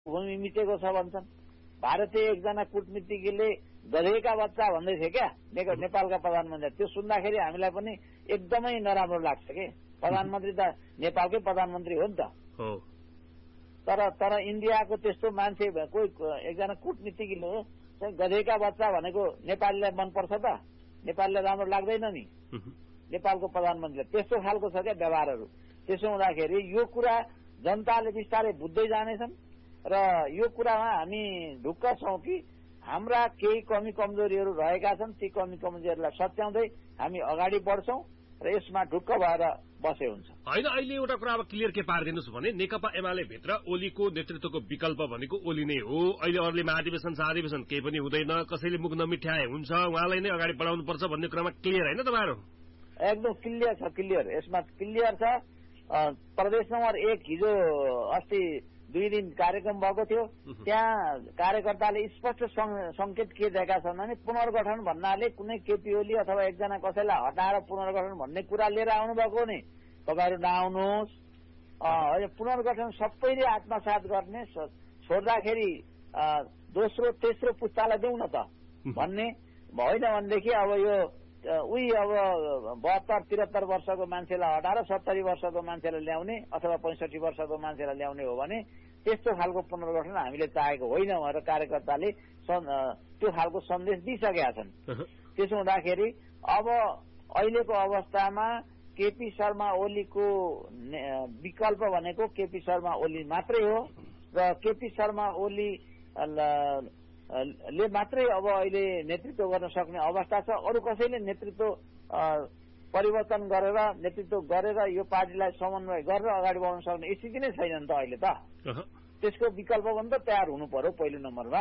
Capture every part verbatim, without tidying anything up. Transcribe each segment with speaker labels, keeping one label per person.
Speaker 1: भूमि मिचेको छ भन्छन्। भारतीय एकजना कूटनीतिज्ञले गधेका बच्चा भन्दै थियो क्या नेपालका प्रधानमन्त्री। त्यो सुन्दाखेरि हामीलाई पनि एकदमै नराम्रो लाग्छ के। प्रधानमन्त्री त नेपालकै प्रधानमन्त्री हो नि त। तर तर इन्डियाको त्यस्तो मान्छे कोही एकजना कूटनीतिज्ञले गधेका बच्चा भनेको नेपालीलाई मनपर्छ त? नेपालीलाई राम्रो लाग्दैन नि नेपालको प्रधानमन्त्रीले। त्यस्तो खालको छ क्या व्यवहारहरू। त्यसो हुँदाखेरि यो कुरा जनताले बिस्तारै बुझ्दै जानेछन् र यो कुरामा हामी ढुक्क छौं कि हाम्रा केही कमी कमजोरीहरू रहेका छन्। ती कमी कमजोरीलाई सच्याउँदै हामी अगाडि बढ्छौं र यसमा ढुक्क भएर बसे हुन्छ
Speaker 2: होइन। अहिले एउटा कुरा अब क्लियर के पारिदिनुहोस् भने नेकपा एमाले भित्र ओलीको नेतृत्वको विकल्प भनेको ओली नै हो। अहिले अरूले महाधिवेशन साधिवेशन केही पनि हुँदैन, कसैले मुख नमिठ्याए हुन्छ, उहाँलाई नै अगाडि बढाउनुपर्छ भन्ने कुरामा क्लियर होइन तपाईँहरू?
Speaker 1: एकदम क्लियर छ, क्लियर यसमा क्लियर छ। प्रदेश नम्बर एक हिजो अस्ति दुई दिन कार्यक्रम भएको थियो। त्यहाँ कार्यकर्ताले स्पष्ट संकेत के दिएका छन् भने पुनर्गठन भन्नाले कुनै केपी ओली अथवा एकजना कसैलाई हटाएर पुनर्गठन भन्ने कुरा लिएर आउनुभएको नि। तपाईँहरू नआउनुहोस्, पुनर्गठन सबैले आत्मसात गर्ने, छोड्दाखेरि दोस्रो तेस्रो पुस्तालाई देऊ न त भन्ने होइन भनेदेखि अब यो उही अब बहत्तर त्रिहत्तर वर्षको मान्छेलाई हटाएर सत्तरी वर्षको मान्छेलाई ल्याउने अथवा पैंसठी वर्षको मान्छेलाई ल्याउने हो भने त्यस्तो खालको पुनर्गठन हामीले चाहेको होइन भनेर कार्यकर्ताले त्यो खालको सन्देश दिइसकेका छन्। त्यसो हुँदाखेरि अब अहिलेको अवस्थामा केपी शर्मा ओलीको विकल्प भनेको केपी शर्मा ओली मात्रै हो र केपी शर्मा ओली ले मात्रै अब अहिले नेतृत्व गर्न सक्ने अवस्था छ। अरू कसैले नेतृत्व परिवर्तन गरेर नेतृत्व गरेर यो पार्टीलाई समन्वय गरेर अगाडि बढाउन सक्ने स्थिति नै छैन नि त अहिले त। त्यसको विकल्प पनि त तयार हुनु पर्यो पहिलो नम्बरमा।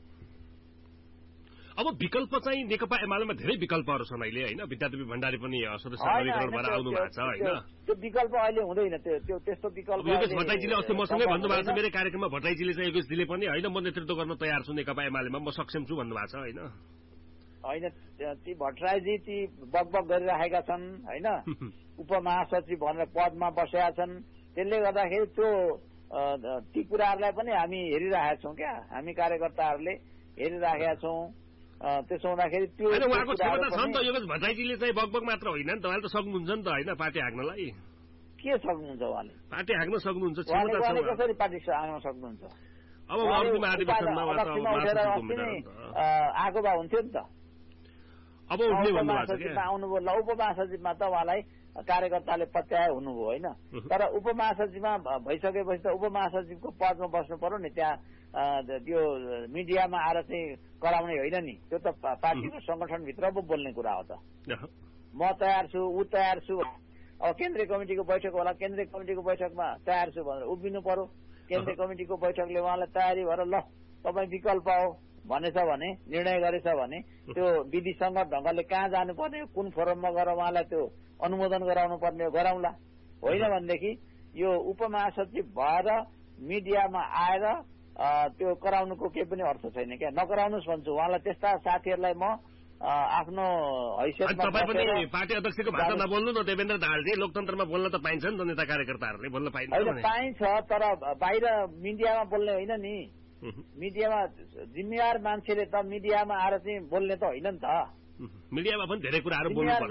Speaker 2: अब विकल्प चाहिँ नेकपा एमालेमा धेरै विकल्पहरू छन् अहिले होइन। विद्यादेवी भण्डारी पनि सदस्य नवीकरण भएर आउनु भएको छ होइन।
Speaker 1: त्यो विकल्प अहिले हुँदैन। त्यो त्यस्तो विकल्प
Speaker 2: योगेश भट्टराईजीले अस्ति मसँगै भन्नुभएको छ मेरो कार्यक्रममा। भट्टराईजीले चाहिँ योगेशजीले पनि होइन म नेतृत्व गर्न तयार छु नेकपा एमालेमा, म सक्षम छु भन्नुभएको छ होइन।
Speaker 1: होइन ती भट्टराईजी ती बकबक गरिरहेका छन् होइन। उपमहासचिव भनेर पदमा बसेका छन्। त्यसले गर्दाखेरि त्यो ती कुराहरूलाई पनि हामी हेरिरहेका छौँ क्या। हामी कार्यकर्ताहरूले हेरिराखेका छौँ। त्यसो हुँदाखेरि त्यो
Speaker 2: उहाँको क्षमता छ नि त। योगेश भट्टराईजीले चाहिँ बकबक मात्र होइन नि, तपाईँले त सक्नुहुन्छ नि त होइन पार्टी हाँक्नलाई।
Speaker 1: के सक्नुहुन्छ उहाँले?
Speaker 2: पार्टी हाँक्न सक्नुहुन्छ,
Speaker 1: कसरी पार्टी हाँक्न सक्नुहुन्छ?
Speaker 2: अब
Speaker 1: आएको भए हुन्थ्यो नि त।
Speaker 2: अब
Speaker 1: आउनुभयो ल उपमहासचिवमा त उहाँलाई कार्यकर्ताले पत्याए हुनुभयो होइन। तर उपमहासचिवमा भइसकेपछि त उपमहासचिवको पदमा बस्नु पर्यो नि। त्यहाँ त्यो मिडियामा आएर चाहिँ कराउने होइन नि। त्यो त पार्टीको संगठनभित्र पो बोल्ने कुरा हो त। म तयार छु, ऊ तयार छु। अब केन्द्रीय कमिटिको बैठक होला, केन्द्रीय कमिटिको बैठकमा तयार छु भनेर उभिनु पर्यो। केन्द्रीय कमिटिको बैठकले उहाँलाई तयारी भएर ल तपाईँ विकल्प हो भनेछ भने, निर्णय गरेछ भने त्यो विधिसँग ढंगले कहाँ जानुपर्ने, कुन फोरममा गएर उहाँलाई त्यो अनुमोदन गराउनु पर्ने हो गराउँला। होइन भनेदेखि यो उपमहासचिव भएर मिडियामा आएर त्यो कराउनुको केही पनि अर्थ छैन क्या। नगराउनुहोस् भन्छु उहाँलाई। त्यस्ता साथीहरूलाई म आफ्नो हैसियतमा
Speaker 2: पार्टी अध्यक्षको भाषा नबोल्नु न देवेन्द्र दाहालजी। लोकतन्त्रमा बोल्न त पाइन्छ नि त नेता कार्यकर्ताहरूले बोल्न पाइन्छ।
Speaker 1: पाइन्छ तर बाहिर मिडियामा बोल्ने होइन नि। मिडियामा जिम्मेवार मान्छेले त मिडियामा आएर चाहिँ बोल्ने त होइन नि त।
Speaker 2: मिडियामा पनि धेरै कुराहरू बोल्नु पर्छ।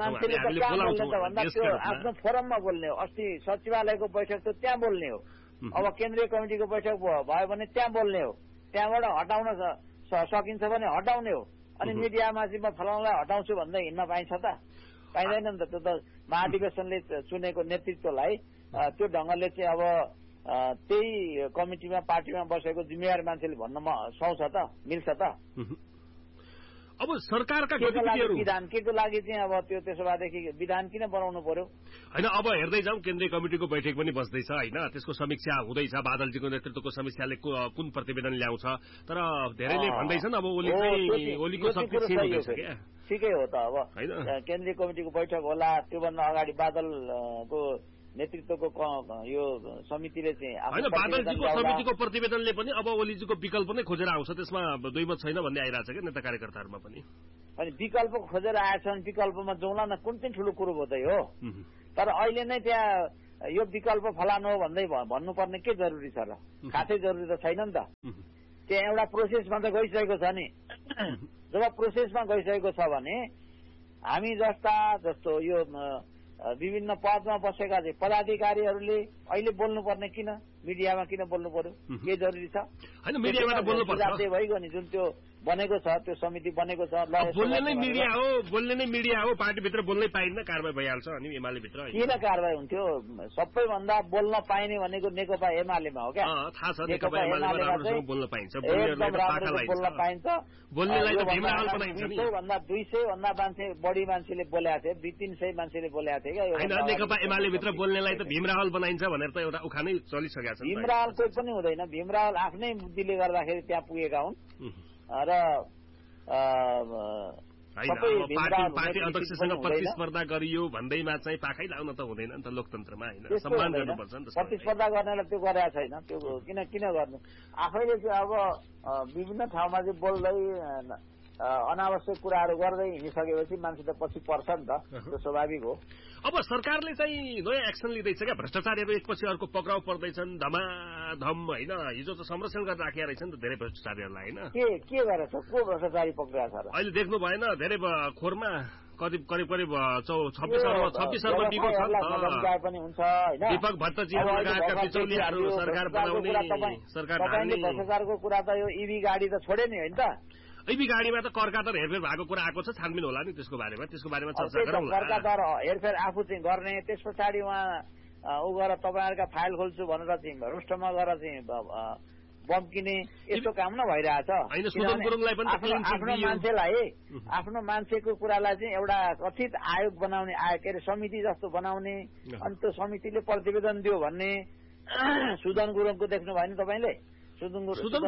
Speaker 1: आफ्नो फोरममा बोल्ने हो। अस्ति सचिवालयको बैठक त त्यहाँ बोल्ने हो। अब केन्द्रीय कमिटिको बैठक भयो भने त्यहाँ बोल्ने हो। त्यहाँबाट हटाउन सकिन्छ भने हटाउने हो। अनि मिडियामा चाहिँ म फलाउनलाई हटाउँछु भन्दै हिँड्न पाइन्छ त? पाइँदैन नि त। त्यो त महाधिवेशनले चुनेको नेतृत्वलाई त्यो ढंगले चाहिँ अब त्यही कमिटिमा पार्टीमा बसेको जिम्मेवार मान्छेले भन्न सक्छ त? मिल्छ त?
Speaker 2: अब सरकारका
Speaker 1: गतिविधिहरू विधान के को लागि चाहिँ अब त्यो त्यसो भएदेखि विधान किन बनाउनु पर्यो?
Speaker 2: होइन अब हेर्दै जाउँ केन्द्रीय कमिटिको बैठक पनि बस्दैछ होइन। त्यसको समीक्षा हुँदैछ। बादलजीको नेतृत्वको समीक्षाले कुन प्रतिवेदन ल्याउँछ। तर धेरैले भन्दैछन् अब ओली चाहिँ ओलीको शक्ति क्षीण हुँदैछ क्या।
Speaker 1: ठिकै हो त। अब केन्द्रीय कमिटिको बैठक होला, त्योभन्दा अगाडि बादलको नेतृत्वको यो समितिले चाहिँ
Speaker 2: होइन बादलजीको समितिको प्रतिवेदनले पनि अब ओलीजीको विकल्प नै खोजेर आउँछ। त्यसमा दुई मत छैन भन्ने आइरहेछ क्या नेता कार्यकर्ताहरूमा पनि।
Speaker 1: अनि विकल्प खोजेर आएछन्, विकल्पमा जाउँला न, कुन चाहिँ ठुलो कुरो हो त हो। तर अहिले नै त्यहाँ यो विकल्प फलानु हो भन्दै भन्नुपर्ने के जरुरी छ र? खासै जरुरी त छैन नि त। त्यहाँ एउटा प्रोसेसमा त गइसकेको छ नि। जब प्रोसेसमा गइसकेको छ भने हामी जस्ता जस्तो यो विभिन्न पदमा बसेका चाहिँ पदाधिकारीहरूले अहिले बोल्नुपर्ने किन? मिडियामा किन बोल्नु पर्यो? के जरुरी छ?
Speaker 2: हैन मिडियामा त बोल्नु पर्छ।
Speaker 1: भइगयो नि जुन त्यो बनेको छ, त्यो समिति बनेको छ।
Speaker 2: बोल्ने नै मिडिया हो, बोल्ने नै मिडिया हो। पार्टीभित्र बोल्नै पाइन्न, कारबाही भइहाल्छ अनि एमाले भित्र
Speaker 1: किन कारबाही हुन्थ्यो? सबैभन्दा बोल्न पाइने भनेको नेकपा एमालेमा हो क्या।
Speaker 2: थाहा छ, नेकपा एमालेमा राम्रोसँग बोल्न पाइन्छ,
Speaker 1: बोल्न पाइन्छ।
Speaker 2: बोल्नेलाई त भीमरावल बनाइन्छ नि।
Speaker 1: भन्दा दुई सय भन्दा मान्छे बढी मान्छेले बोलेको थिए, दुई तीन सय मान्छेले बोलेको थिए क्या।
Speaker 2: होइन, नेकपा एमाले भित्र बोल्नेलाई त भीमरावल बनाइन्छ भनेर त एउटा उखानै चलिसकेको छ।
Speaker 1: भीमरावल कोही पनि हुँदैन। भीमरावल आफ्नै बुद्धिले गर्दाखेरि त्यहाँ पुगेका हुन् र
Speaker 2: पार्टी अध्यक्षसँग प्रतिस्पर्धा गरियो भन्दैमा चाहिँ पाखै लाउन त हुँदैन नि त लोकतन्त्रमा। होइन, सम्मान गर्नुपर्छ नि त।
Speaker 1: प्रतिस्पर्धा गर्नेलाई त्यो गरेका छैन। त्यो किन किन गर्नु? आफैले चाहिँ अब विभिन्न ठाउँमा चाहिँ बोल्दै अनावश्यक कुराहरू गर्दै हिँडिसकेपछि मान्छे त पछि पर्छ नि त, त्यो स्वाभाविक हो।
Speaker 2: अब सरकारले चाहिँ नयाँ एक्सन लिँदैछ क्या। भ्रष्टाचारीहरू एकपछि अर्को पक्राउ पर्दैछन् धमाधम। होइन, हिजो त संरक्षण गरेर राखेका रहेछ नि त धेरै भ्रष्टाचारीहरूलाई। होइन,
Speaker 1: के के गरेछ? को भ्रष्टाचारी पक्राएको छ र? अहिले
Speaker 2: देख्नु भएन धेरै खोरमा करिब करिब करिब छब्बिस अर्ब छब्बिस अर्ब बिको छ
Speaker 1: पनि हुन्छ। होइन,
Speaker 2: दीपक भट्टजी लगायतका बिचौलियाहरू सरकार बनाउने सरकार
Speaker 1: भ्रष्टाचारको कुरा त यो इभी गाडी त छोडे नि, होइन त?
Speaker 2: इभी गाडीमा त करका दर हेरफेर भएको कुरा आएको छ, छानबिन होला नि त्यसको बारेमा। त्यसको बारेमा चर्चा गरौँ।
Speaker 1: करका दर हेरफेर आफू चाहिँ गर्ने, त्यस पछाडि उहाँ ऊ गएर तपाईँहरूका फाइल खोल्छु भनेर चाहिँ रुष्टमा गएर चाहिँ बम किने यस्तो काम न भइरहेछ। आफ्नो मान्छेलाई आफ्नो मान्छेको कुरालाई चाहिँ एउटा कथित आयोग बनाउने, आयोग के अरे समिति जस्तो बनाउने, अनि त्यो समितिले प्रतिवेदन दियो भन्ने। सुदन गुरुङको देख्नु भएन तपाईँले? सुदन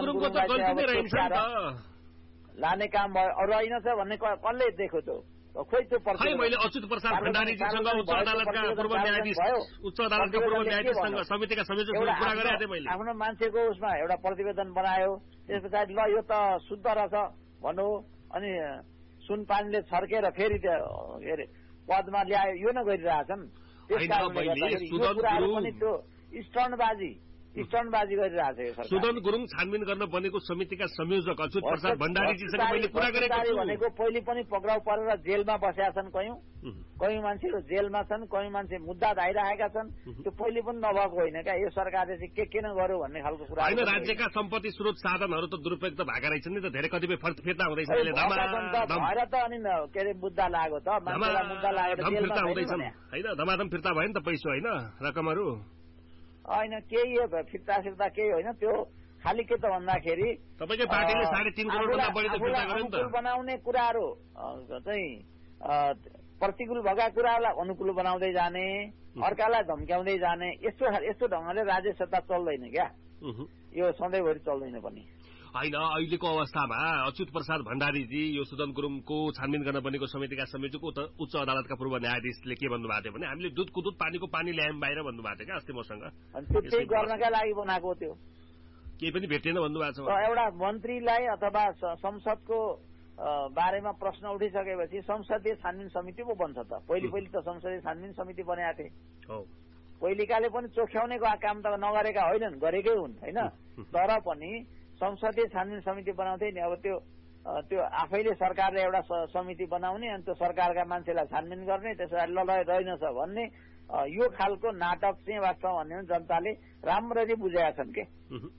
Speaker 1: गुरुङ लाने काम भयो, अरू होइन छ भन्ने कसले देख्यो? त्यो खोइ त्यो
Speaker 2: मैले अच्युत प्रसाद भण्डारीजीसँग उच्च अदालतका पूर्व न्यायाधीश उच्च अदालतका पूर्व न्यायाधीशसँग समितिका संयोजकसँग कुरा गरेको थिएँ मैले।
Speaker 1: आफ्नो मान्छेको उसमा एउटा प्रतिवेदन बनायो, त्यस पछाडि ल यो त शुद्ध रहेछ भन्नु, अनि सुनपानीले छर्केर फेरि के अरे पदमा ल्यायो, यो न गरिरहेछन्। त्यस कारणले पनि त्यो स्टर्नबाजी स्टर्नबाजी गरिरहेको छ।
Speaker 2: सुदन गुरुङ छानबिन गर्न बनेको समितिका संयोजक अच्युत प्रसाद भण्डारीजीसँग मैले कुरा गरेको छु
Speaker 1: भनेको पहिले पनि पक्राउ परेर जेलमा बसेका छन् कयौं कयौं मान्छेहरू जेलमा छन्, कयौं मान्छे मुद्दा धाइरहेका छन्। त्यो पहिले पनि नभएको होइन क्या। यो सरकारले चाहिँ के किन गर्यो भन्ने खालको कुरा
Speaker 2: होइन। राज्यका सम्पत्ति स्रोत साधनहरू त दुरुपयोग त भएका रहेछन् नि त, धेरै कतिपय फिर्ता हुँदैछ
Speaker 1: भएर त अनि के अरे मुद्दा लाग्यो त, मान्छेलाई मुद्दा लागेर जेलमा
Speaker 2: हुँदैछन् होइन, धमाधम फिर्ता भयो नि त पैसा होइन, रकमहरू
Speaker 1: होइन, केही फिर्ता फिर्ता केही होइन। त्यो खालि के त भन्दाखेरि
Speaker 2: तपाईँकै पार्टीले साढे तीन करोडभन्दा बढी त फिर्ता गर्यो नि त।
Speaker 1: बनाउने कुराहरू चाहिँ प्रतिकूल भएका कुराहरूलाई अनुकूल बनाउँदै जाने, अर्कालाई धम्क्याउँदै जाने, यस्तो यस्तो ढङ्गले राज्य सत्ता चल्दैन क्या। यो सधैँभरि चल्दैन पनि
Speaker 2: होइन। अहिलेको अवस्थामा अच्युत प्रसाद भण्डारीजी यो सुदन गुरुङको छानबिन गर्न बनेको समितिका संयोजक उच्च अदालतका पूर्व न्यायाधीशले के भन्नुभएको थियो भने हामीले दुधको दुध पानीको पानी ल्यायौँ बाहिर भन्नुभएको थियो क्या अस्ति मसँग।
Speaker 1: त्यही गर्नका लागि बनाएको त्यो,
Speaker 2: केही पनि भेटेन भन्नुभएको छ।
Speaker 1: एउटा मन्त्रीलाई अथवा संसदको बारेमा प्रश्न उठिसकेपछि संसदीय छानबिन समिति पो बन्छ त। पहिले पहिले त संसदीय छानबिन समिति बनाएको थिए। पहिलेकाले पनि चोख्याउने काम त नगरेका होइनन्, गरेकै हुन् होइन। तर पनि संसदीय छानबिन समिति बनाउँथे नि। अब त्यो त्यो आफैले सरकारले एउटा समिति बनाउने, अनि त्यो सरकारका मान्छेलाई छानबिन गर्ने, त्यसरी ल रहेनछ भन्ने, यो खालको नाटक चाहिँ वास्तव भन्ने जनताले राम्ररी बुझेका छन् के।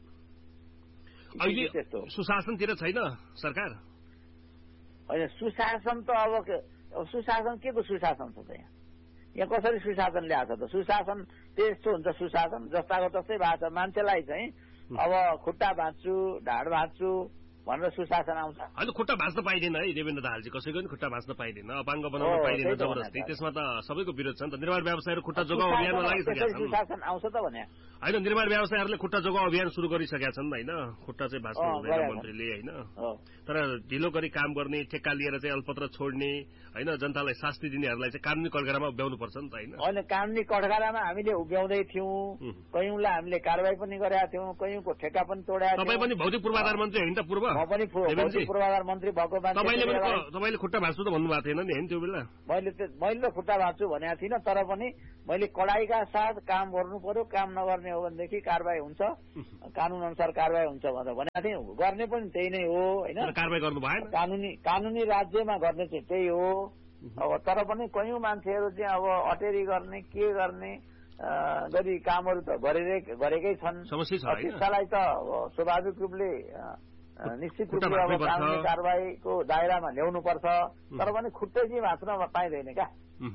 Speaker 2: अहिले त्यस्तो सुशासनतिर छैन सरकार।
Speaker 1: होइन, सुशासन त अब सुशासन के को सुशासन छ त? यहाँ यहाँ कसरी सुशासन ल्याएको छ त? सुशासन त्यस्तो हुन्छ, सुशासन जस्ताको तस्तै भएको छ। मान्छेलाई चाहिँ अब खुट्टा भाँच्छु ढाड भाँच्छु भनेर सुशासन आउँछ।
Speaker 2: होइन, खुट्टा भाँच्न पाइँदैन है देवेन्द्र दाहालजी, कसैको पनि खुट्टा भाँच्न पाइँदैन, अपाङ्ग बनाउन पाइँदैन जबरजस्ती। त्यसमा त सबैको विरोध छ नि त। निर्माण व्यवसायहरू खुट्टा जोगाउ अभियानमा लागिसकेका छन्।
Speaker 1: सुशासन आउँछ त भने
Speaker 2: होइन निर्माण व्यवसायीहरूले खुट्टा जोगाउ अभियान सुरु गरिसकेका छन् होइन खुट्टा चाहिँ भाँच्नु हुँदैन मन्त्रीले होइन तर ढिलो गरी काम गर्ने ठेक्का लिएर चाहिँ अलपत्र छोड्ने होइन जनतालाई शास्ति दिनेहरूलाई चाहिँ कानुनी कठघरामा उभ्याउनुपर्छ नि त होइन
Speaker 1: होइन कानुनी कठघरामा हामीले उभ्याउँदै थियौँ कयौँलाई हामीले कारवाही पनि गरेका थियौँ कयौँको ठेक्का पनि तोडेका थियौँ
Speaker 2: तपाईँ पनि भौतिक पूर्वाधार मन्त्री होइन त पूर्व
Speaker 1: म पनि भौतिक पूर्वाधार मन्त्री भएको
Speaker 2: तपाईँले तपाईँले खुट्टा भाँच्नु त भन्नुभएको थिएन नि होइन त्यो बेला
Speaker 1: मैले मैले त खुट्टा भाँच्छु भनेको थिइनँ तर पनि मैले कडाइका साथ काम गर्नु पर्यो काम नगर्ने हो भनेदेखि कारवाही हुन्छ कानून अनुसार कारवाही हुन्छ भनेर भनेको थिएँ गर्ने पनि त्यही नै हो होइन
Speaker 2: कारवाही गर्नु भएन
Speaker 1: कानुनी कानुनी राज्यमा गर्ने चाहिँ त्यही हो अब तर पनि कयौँ मान्छेहरू चाहिँ अब अटेरी गर्ने के गर्ने गरी कामहरू त गरेकै छन् त्यसलाई त स्वाभाविक रूपले निश्चित रूपले अब कानुनी कारवाहीको दायरामा ल्याउनुपर्छ तर पनि खुट्टै चाहिँ भाँच्न पाइँदैन क्या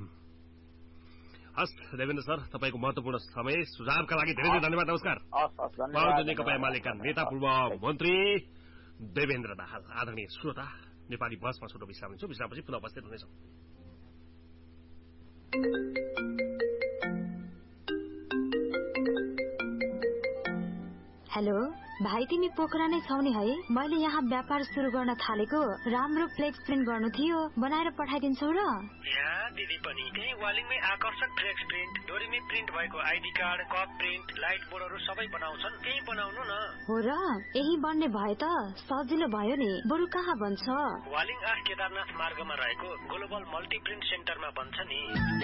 Speaker 2: हस् देवेन्द्र सर तपाईँको महत्वपूर्ण समय सुझावका लागि धेरै धेरै धन्यवाद नमस्कार नेकपा एमालेका नेता पूर्व मन्त्री देवेन्द्र दाहाल आदरणीय श्रोता नेपाली बसमा छोटो विश्राम लिन्छौँ विश्रामपछि पुनः उपस्थित हुनेछौँ
Speaker 3: हेलो भाइ तिमी पोखरा नै छौ नि है मैले यहाँ व्यापार सुरु गर्न थालेको राम्रो फ्लेक्स प्रिन्ट गर्नु थियो बनाएर पठाइदिन्छौ र
Speaker 4: यहाँ दिदी पनि त्यही वालिङमै आकर्षक फ्लेक्स प्रिन्ट डोरीमै प्रिन्ट भएको ID card cup print light बोर्डहरू सबै बनाउँछन् त्यही बनाउनु न
Speaker 3: हो र यही बन्ने भए त सजिलो भयो नि बरु कहाँ बन्छ
Speaker 4: वालिङ आठ केदारनाथ मार्गमा रहेको ग्लोबल मल्टी प्रिन्ट सेन्टरमा बन्छ नि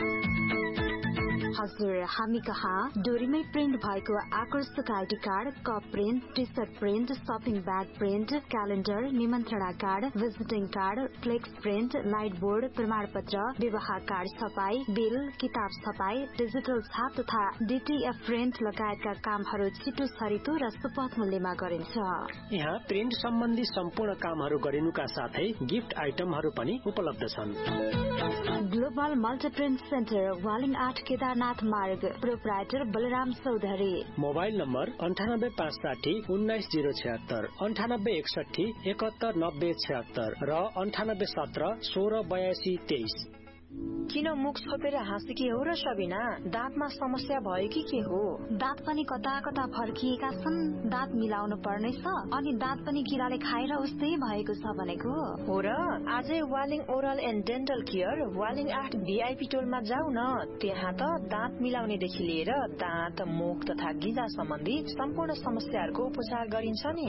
Speaker 3: हजुर हामी कहाँ डोरीमै प्रिन्ट भएको आकर्षक ID card cup print T short print shopping bag print calendar निमन्त्रणा card visiting card flex print light board प्रमाण पत्र विवाह कार्ड छपाई बिल किताब छपाई डिजिटल छाप तथा डीटीएफ प्रिन्ट लगायतका कामहरू छिटो छरितो र सुपथ मूल्यमा गरिन्छ
Speaker 4: यहाँ प्रिन्ट सम्बन्धी सम्पूर्ण कामहरू गरिनुका साथै गिफ्ट आइटमहरू पनि उपलब्ध छन्
Speaker 3: ग्लोबल मल्टीप्रिन्ट सेन्टर वालिङ आठ केदारनाथ मार्ग proprietor Balram Chaudhary
Speaker 4: mobile number अन्ठानब्बे पाँच साठी उन्नाइस जीरो छिहत्तर अन्ठानब्बे एकसठी एकहत्तर नब्बे छिहत्तर र अन्ठानब्बे सत्र सोह्र बयासी तेइस
Speaker 5: किन मुख छोपेर हाँसेकी हो र सबिना दाँतमा समस्या भयो कि के हो
Speaker 3: दाँत पनि कता कता फर्किएका छन् दाँत मिलाउनु पर्नेछ अनि दाँत पनि किराले खाएर उस्तै भएको छ भनेको
Speaker 5: हो र आजै Waling oral and dental care Waling आठ भिआइपी टोलमा जाऊ न त्यहाँ त दाँत मिलाउनेदेखि लिएर दाँत मुख तथा गिजा सम्बन्धी सम्पूर्ण समस्याहरूको उपचार गरिन्छ नि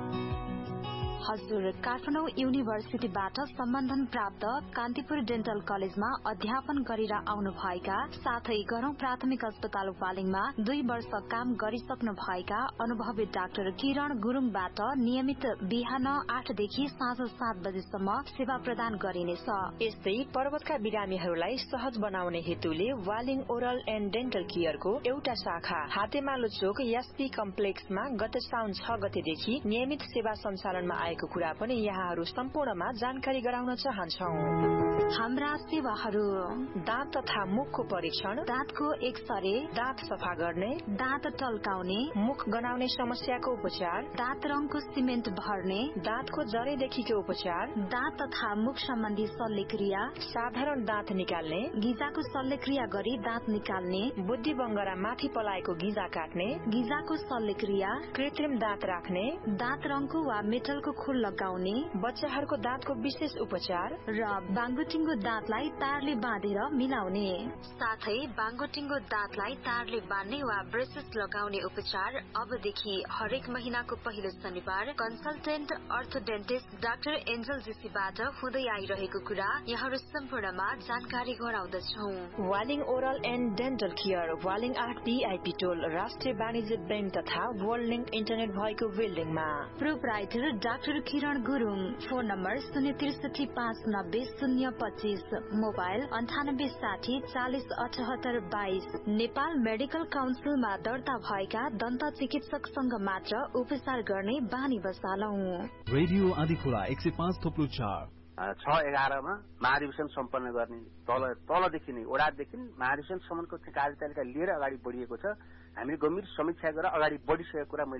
Speaker 3: हजुर काठमाडौँ युनिभर्सिटीबाट सम्बन्धन प्राप्त कान्तिपुर डेन्टल कलेजमा अध्यापन गरेर आउनु भएका साथै गरौं प्राथमिक अस्पताल वालिङमा दुई वर्ष काम गरिसक्नु भएका अनुभवी डाक्टर किरण गुरुङबाट नियमित बिहान आठदेखि साँझ सात बजेसम्म सेवा प्रदान गरिनेछ
Speaker 5: यस्तै पर्वतका बिरामीहरूलाई सहज बनाउने हेतुले वालिङ ओरल एन्ड डेन्टल केयरको एउटा शाखा हातेमालो चोक एसपी कम्प्लेक्समा गत साउन छ गतेदेखि नियमित सेवा सञ्चालनमा आएको कुरा पनि यहाँहरू सम्पूर्णमा जानकारी गराउन चाहन्छौ
Speaker 3: हाम्रा सेवाहरू
Speaker 5: दाँत तथा मुखको परीक्षण दाँतको एक्सरे दाँत सफा गर्ने
Speaker 3: दाँत टल्काउने
Speaker 5: मुख गनाउने समस्याको उपचार
Speaker 3: दाँत रङको सिमेन्ट भर्ने
Speaker 5: दाँतको जरेदेखिको उपचार
Speaker 3: दाँत तथा मुख सम्बन्धी शल्यक्रिया
Speaker 5: साधारण दाँत निकाल्ने
Speaker 3: गिजाको शल्यक्रिया गरी दाँत निकाल्ने
Speaker 5: बुद्धि बङ्गरा माथि पलाएको गिजा काट्ने
Speaker 3: गिजाको शल्यक्रिया
Speaker 5: कृत्रिम दाँत राख्ने
Speaker 3: दाँत रङको वा मेटलको खोल लगाउने
Speaker 5: बच्चाहरूको दाँतको विशेष उपचार
Speaker 3: र बाङ्गोटिङ्गो दाँतलाई तारले बाँधेर मिलाउने साथै बाङ्गोटिङ्गो दाँतलाई तारले बाँध्ने वा ब्रेसेस लगाउने उपचार अबदेखि हरेक महिनाको पहिलो शनिबार कन्सल्टेन्ट अर्थोडेन्टिस्ट डाक्टर एन्जल जीसीबाट हुँदै आइरहेको कुरा यहाँहरू सम्पूर्णमा जानकारी गराउँदछौ
Speaker 5: Waling oral and dental care Waling आठ बीआईपी टोल राष्ट्रिय वाणिज्य बैंक तथा वर्ल्ड लिङ्क इन्टरनेट भएको बिल्डिङमा
Speaker 3: प्रोप्राइटर डाक्टर किरण गुरुङ फोन नम्बर शून्य त्रिसठी पाँच नब्बे शून्य पच्चीस मोबाइल अन्ठानब्बे साठी चालिस अठहत्तर बाइस नेपाल मेडिकल काउन्सिलमा दर्ता भएका दन्त चिकित्सकसँग मात्र उपचार गर्ने बानी बसालौ
Speaker 6: रेडियो आदिखोला एक सय पाँच थोप्लो चार
Speaker 7: छ एघारमा महाधिवेशन सम्पन्न गर्ने तल तलदेखि नै ओडादेखि महाधिवेशनसम्मको कार्यतालिका लिएर अगाडि बढिएको छ हामीले गम्भीर समीक्षा गरेर अगाडि बढिसकेको कुरा मैले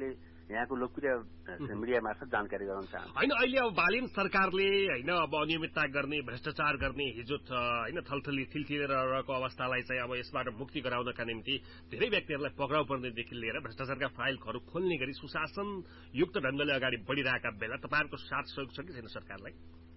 Speaker 7: यहाँको लोकप्रिय मिडिया मार्फत जानकारी गराउन चाहन्छु।
Speaker 2: होइन अहिले अब बालिन सरकारले होइन अब अनियमितता गर्ने भ्रष्टाचार गर्ने हिजो होइन थलथली थिलथिलेर रहेको अवस्थालाई चाहिँ अब यसबाट मुक्ति गराउनका निम्ति धेरै व्यक्तिहरूलाई पक्राउ पर्नेदेखि लिएर भ्रष्टाचारका फाइलहरू खोल्ने गरी सुशासन युक्त ढंगले अगाडि बढ़िरहेका बेला तपाईहरुको साथ सहयोग छ कि छैन सरकारलाई?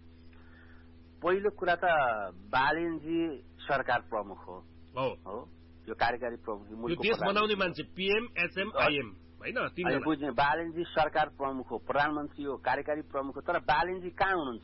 Speaker 7: पहिलो कुरा त बालिनजी सरकार प्रमुख हो
Speaker 2: हो
Speaker 7: हो यो कार्यकारी प्रमुख
Speaker 2: यो देश बनाउने मान्छे पीएम एचएम आईएम हैन तीनजना
Speaker 7: बुझ्ने बालिनजी सरकार प्रमुख हो, प्रधानमन्त्री हो, कार्यकारी प्रमुख हो। तर बालिनजी कहाँ हुनुहुन्छ?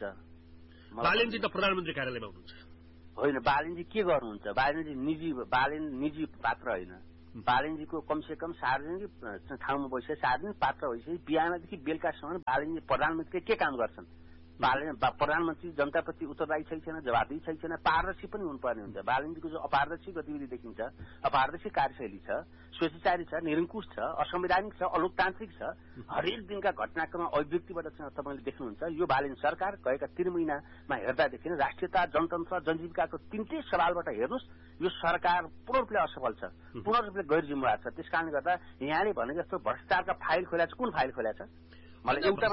Speaker 2: बालिनजी त प्रधानमन्त्री कार्यालयमा हुनुहुन्छ।
Speaker 7: होइन, बालिनजी के गर्नुहुन्छ? बालिनजी निजी बालिन निजी पात्र होइन। बालिनजीको कमसे कम सार्वजनिक ठाउँमा बसेर सार्वजनिक पात्र भइसके बिहानदेखि बेलुकासम्म बालिनजी प्रधानमन्त्रीले के काम गर्छन्? बालिन प्रधानमन्त्री जनताप्रति उत्तरदायी छै छैन, जवाबदेही छै छैन, पारदर्शी पनि हुनुपर्ने हुन्छ। बालिनजीको जो अपारदर्शी गतिविधि देखिन्छ, अपारदर्शी कार्यशैली छ, स्वेच्छाचारी छ, निरङ्कुश छ, असंवैधानिक छ, अलोकतान्त्रिक छ, हरेक दिनका घटनाक्रम अभिव्यक्तिबाट तपाईँले देख्नुहुन्छ। यो बालिन सरकार गएका तीन महिनामा हेर्दादेखि राष्ट्रियता, जनतन्त्र, जनजीविकाको तिनटै सवालबाट हेर्नुहोस्, यो सरकार पूर्ण रूपले असफल छ, पूर्ण रूपले गैर जिम्मेवार छ। त्यस कारणले गर्दा यहाँले भने जस्तो भ्रष्टाचारका फाइल खोल्या छ, कुन फाइल खोल्या छ?
Speaker 2: मलाई एउटा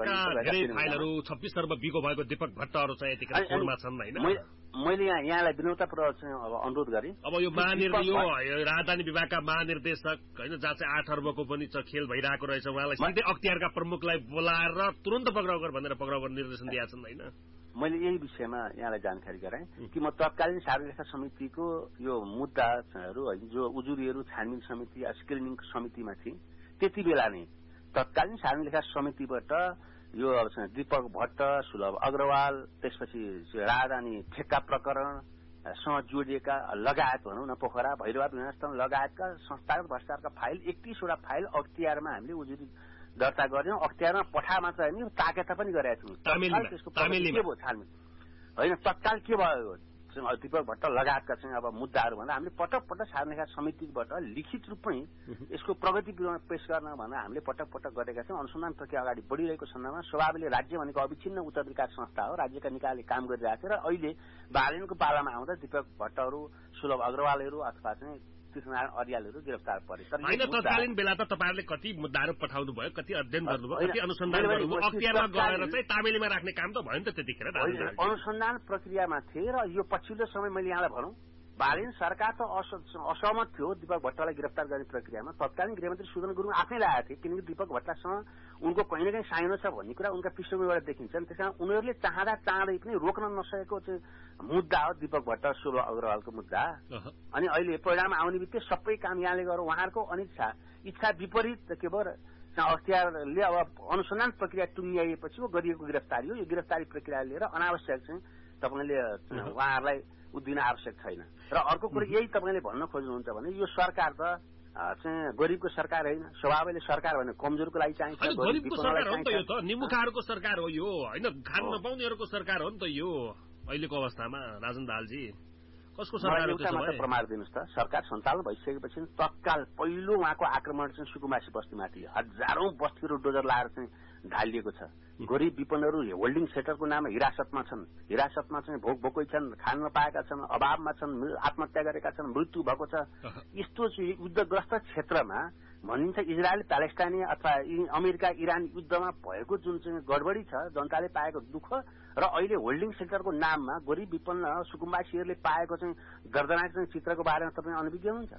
Speaker 2: धेरै फाइलहरू छब्बीस अर्ब बिको भएको दीपक भट्टहरू चाहिँ यतिखेर फोनमा छन् हैन।
Speaker 7: मैले यहाँ यहाँलाई विनम्रतापूर्वक चाहिँ अब अनुरोध गरेँ,
Speaker 2: अब यो महानिर्देशक यो राजधानी विभागका महानिर्देशक हैन जहाँ चाहिँ आठ अर्बको पनि छ खेल भइरहेको रहेछ, उहाँलाई सिधै अख्तियारका प्रमुखलाई बोलाएर तुरन्त पक्राउ गर भनेर पक्राउ गर्ने निर्देशन दिएका छन् हैन।
Speaker 7: मैले यही विषयमा यहाँलाई जानकारी गराएँ कि म तत्कालीन सार्वजनिक समितिको यो मुद्दाहरू जो उजुरीहरू छानबिन समिति स्क्रिनिङ समितिमा थिए, त्यति बेला नै तत्कालीन सार्वजनिक लेखा समितिबाट यो दीपक भट्ट, सुलभ अग्रवाल, त्यसपछि राजधानी ठेक्का प्रकरणसँग जोडिएका लगायत भनौँ न पोखरा भैरवा विमानस्थल लगायतका संस्थागत भ्रष्टाचारका फाइल एकतीसवटा फाइल अख्तियारमा हामीले उजुरी दर्ता गर्यौं। अख्तियारमा पठा मात्र होइन, ताकेता पनि गरेका छौँ। त्यसको के भयो छानबिन होइन, तत्काल के भयो दीपक भट्ट लगायतका चाहिँ अब मुद्दाहरू भन्दा हामीले पटक पटक सार्वजनिक समितिबाट लिखित रूपमै यसको प्रगति पेश गर्न भनेर हामीले पटक पटक गरेका छौँ। अनुसन्धान प्रक्रिया अगाडि बढ़िरहेको सन्दर्भमा स्वाभाविकले राज्य भनेको अविच्छिन्न उत्तराधिकार संस्था हो, राज्यका निकायले काम गरिरहेको छ र अहिले बालिनको पालामा आउँदा दीपक भट्टहरू, सुलभ अग्रवालहरू अथवा चाहिँ कृष्णनारायण अर्यालहरू गिरफ्तार परे। तर
Speaker 2: होइन, तत्कालीन बेला त तपाईँहरूले कति मुद्दाहरू पठाउनु भयो, कति अध्ययन गर्नुभयो, कति अनुसन्धान गर्नुभयो, अख्तियारमा गएर चाहिँ तामेलीमा राख्ने काम त भयो नि त त्यतिखेर।
Speaker 7: अनुसन्धान प्रक्रियामा थिए र यो पछिल्लो समय मैले यहाँलाई भनौँ बालिन सरकार त असहमत थियो दीपक भट्टलाई गिरफ्तार गर्ने प्रक्रियामा। तत्कालीन गृहमन्त्री सुदन गुरुङ आफै लागेका थिए, किनकि दीपक भट्टसँग उनको कहीँ न कहीँ साइनो छ भन्ने कुरा उनका पृष्ठभूमिबाट देखिन्छ। त्यस कारण उनीहरूले चाहँदा चाहँदै पनि रोक्न नसकेको चाहिँ मुद्दा हो दीपक भट्ट, सुलभ अग्रवालको मुद्दा। अनि अहिले परिणाम आउने बित्तिकै सबै काम यहाँले गरेर उहाँहरूको अनिच्छा इच्छा विपरीत के भयो अख्तियारले अब अनुसन्धान प्रक्रिया टुङ्गिएपछि गरिएको गिरफ्तारी हो। यो गिरफ्तारी प्रक्रिया लिएर अनावश्यक चाहिँ तपाईँले उहाँहरूलाई उद्दिन आवश्यक छैन। र अर्को कुरो यही तपाईँले भन्न खोज्नुहुन्छ भने यो सरकार त चाहिँ गरिबको सरकार होइन, स्वाभाविकले सरकार भने कमजोरको लागि चाहिन्छ।
Speaker 2: गरिबको सरकार हो नि त यो, त निमुखाहरूको सरकार हो यो होइन, खान नपाउनेहरूको सरकार हो नि त यो अहिलेको अवस्थामा। राजन दाहालजी कसको सरकार हो?
Speaker 7: एउटा मात्र प्रमाण दिनुहोस् त, सरकार सञ्चालन भइसकेपछि तत्काल पहिलो उहाँको आक्रमण चाहिँ सुकुम्बासी बस्तीमाथि हजारौं बस्तीहरू डोजर लाएर चाहिँ ढालिएको छ। गरिब विपन्नहरू होल्डिङ सेक्टरको नाममा हिरासतमा छन्, हिरासतमा चाहिँ भोक भोकै छन्, खान नपाएका छन्, अभावमा छन्, आत्महत्या गरेका छन्, मृत्यु भएको छ। यस्तो चाहिँ युद्धग्रस्त क्षेत्रमा भनिन्छ इजरायल प्यालेस्टाइनी अथवा अमेरिका इरान युद्धमा भएको जुन चाहिँ गडबडी छ, जनताले पाएको दुःख र अहिले होल्डिङ सेक्टरको नाममा गरिब विपन्न सुकुम्बासीहरूले पाएको चाहिँ दर्दनाक चाहिँ चित्रको बारेमा तपाईँ अनभिज्ञ हुनुहुन्छ।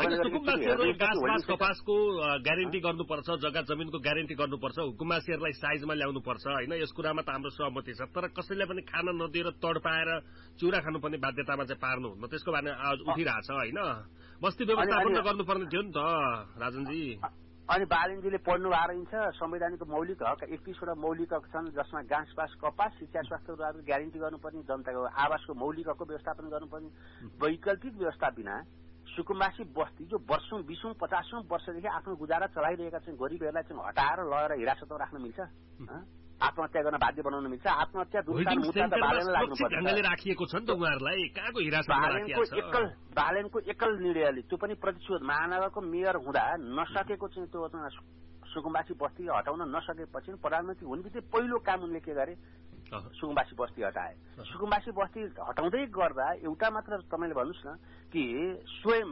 Speaker 2: कपासको ग्यारेन्टी गर्नुपर्छ, जग्गा जमिनको ग्यारेन्टी गर्नुपर्छ, हुकुमवासीहरूलाई साइजमा ल्याउनुपर्छ होइन, यस कुरामा त हाम्रो सहमति छ। तर कसैलाई पनि खान नदिएर तडपाएर चिउरा खानुपर्ने बाध्यतामा चाहिँ पार्नुहुन्न, त्यसको बारेमा आवाज उठिरहेछ होइन। बस्ती व्यवस्थापन त गर्नुपर्ने थियो नि त राजनजी।
Speaker 7: अनि बालिनजीले पढ्नु भएको रहन्छ संवैधानिक मौलिक हक एकतीसवटा मौलिक हक छन्, जसमा घाँस पास कपास शिक्षा स्वास्थ्यको ग्यारेन्टी गर्नुपर्ने, जनताको आवासको मौलिक हकको व्यवस्थापन गर्नुपर्ने। वैकल्पिक व्यवस्था बिना सुकुम्बासी बस्ती जो वर्षौं बीसौं पचासौं वर्षदेखि आफ्नो गुजारा चलाइरहेका चाहिँ गरिबहरूलाई चाहिँ हटाएर लगेर हिरासतमा राख्न मिल्छ? आत्महत्या गर्न बाध्य बनाउन मिल्छ? आत्महत्या
Speaker 2: राखिएको छ नि त उहाँहरूलाई, कहाँको हिरासतमा राखिएको छ?
Speaker 7: एकल बालेनको एकल निर्णयले, त्यो पनि प्रतिशोध महानगरको मेयर हुँदा नसकेको चाहिँ त्यो सुकुम्बासी बस्ती हटाउन नसकेपछि प्रधानमन्त्री हुने बित्तिकै पहिलो काम उनले के गरे? सुकुम्बासी बस्ती हटाए। सुकुम्बासी बस्ती हटाउँदै गर्दा एउटा मात्र तपाईँले भन्नुहोस् न कि स्वयं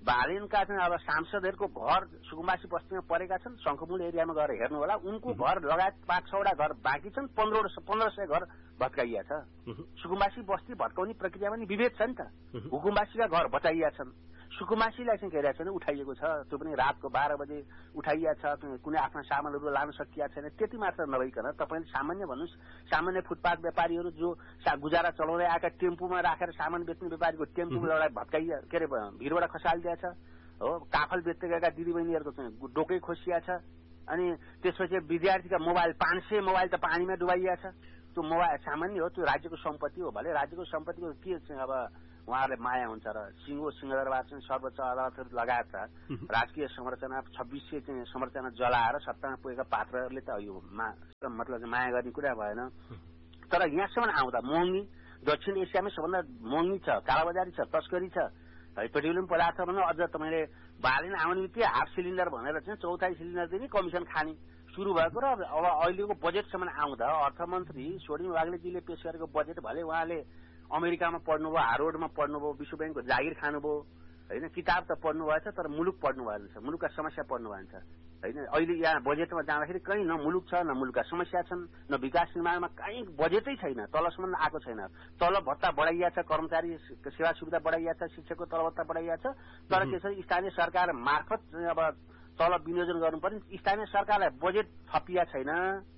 Speaker 7: बालेनका चाहिँ अब सांसदहरूको घर सुकुम्बासी बस्तीमा परेका छन्, शङ्खमूल एरियामा गएर हेर्नु होला, उनको घर लगायत पाँच छवटा घर बाँकी छन्, पन्ध्र पन्ध्र सय घर भत्काइया छ। सुकुम्बासी बस्ती भत्काउने प्रक्रियामा नि विभेद छ नि त। हुकुम्बासीका घर बचाइया छन्, सुकुम्बासीलाई चाहिँ के अरे छ उठाइएको छ, त्यो पनि रातको बाह्र बजे उठाइया छ, कुनै आफ्ना सामानहरू लान सकिया छैन। त्यति मात्र नभइकन तपाईँले सामान्य भन्नुहोस्, सामान्य फुटपाथ व्यापारीहरू जो गुजारा चलाउँदै आएका टेम्पूमा राखेर सामान बेच्ने व्यापारीको टेम्पूमा एउटा भत्काइया के अरे भिरबाट खसालिदिया छ हो। काफल बेच्दै गएका दिदीबहिनीहरूको चाहिँ डोकै खोसिया छ। अनि त्यसपछि विद्यार्थीका मोबाइल पाँच सय मोबाइल त पानीमा डुबाइया छ। त्यो मोबाइल सामान्य हो, त्यो राज्यको सम्पत्ति हो। भले राज्यको सम्पत्तिको के चाहिँ अब उहाँहरूले माया हुन्छ र सिङ्गो सिंहदरबार चाहिँ सर्वोच्च अदालतहरू लगायत राजकीय संरचना छब्बिस सय चाहिँ संरचना जलाएर सत्तामा पुगेका पात्रहरूले त यो मतलब माया गर्ने कुरा भएन। तर यहाँसम्म आउँदा महँगी, दक्षिण एसियामै सबभन्दा महँगी छ, कालाबजारी छ, तस्करी छ, पेट्रोलियम पदार्थ भन्नु अझ तपाईँले बालेन आउने बित्तिकै हाफ सिलिन्डर भनेर चाहिँ चौथाइ सिलिन्डर दिने कमिसन खाने सुरु भएको। र अब अहिलेको बजेटसम्म आउँदा अर्थमन्त्री स्वर्णिम वाग्लेजीले पेश गरेको बजेट भले उहाँले अमेरिकामा पढ्नुभयो, हार्वर्डमा पढ्नुभयो, विश्व ब्याङ्कको जागिर खानुभयो होइन, किताब त पढ्नु भएछ तर मुलुक पढ्नु भएन छ, मुलुकका समस्या पढ्नु भएन छ होइन। अहिले यहाँ बजेटमा जाँदाखेरि कहीँ न मुलुक छ, न मुलुकका समस्या छन्, न विकास निर्माणमा कहीँ बजेटै छैन, तलसम्म आएको छैन। तलब भत्ता बढाइया छ, कर्मचारी सेवा सुविधा बढाइया छ, शिक्षकको तलब भत्ता बढाइया छ, तर त्यसरी स्थानीय सरकार मार्फत अब तलब विनियोजन गर्नुपर्ने, स्थानीय सरकारलाई बजेट थपिया छैन।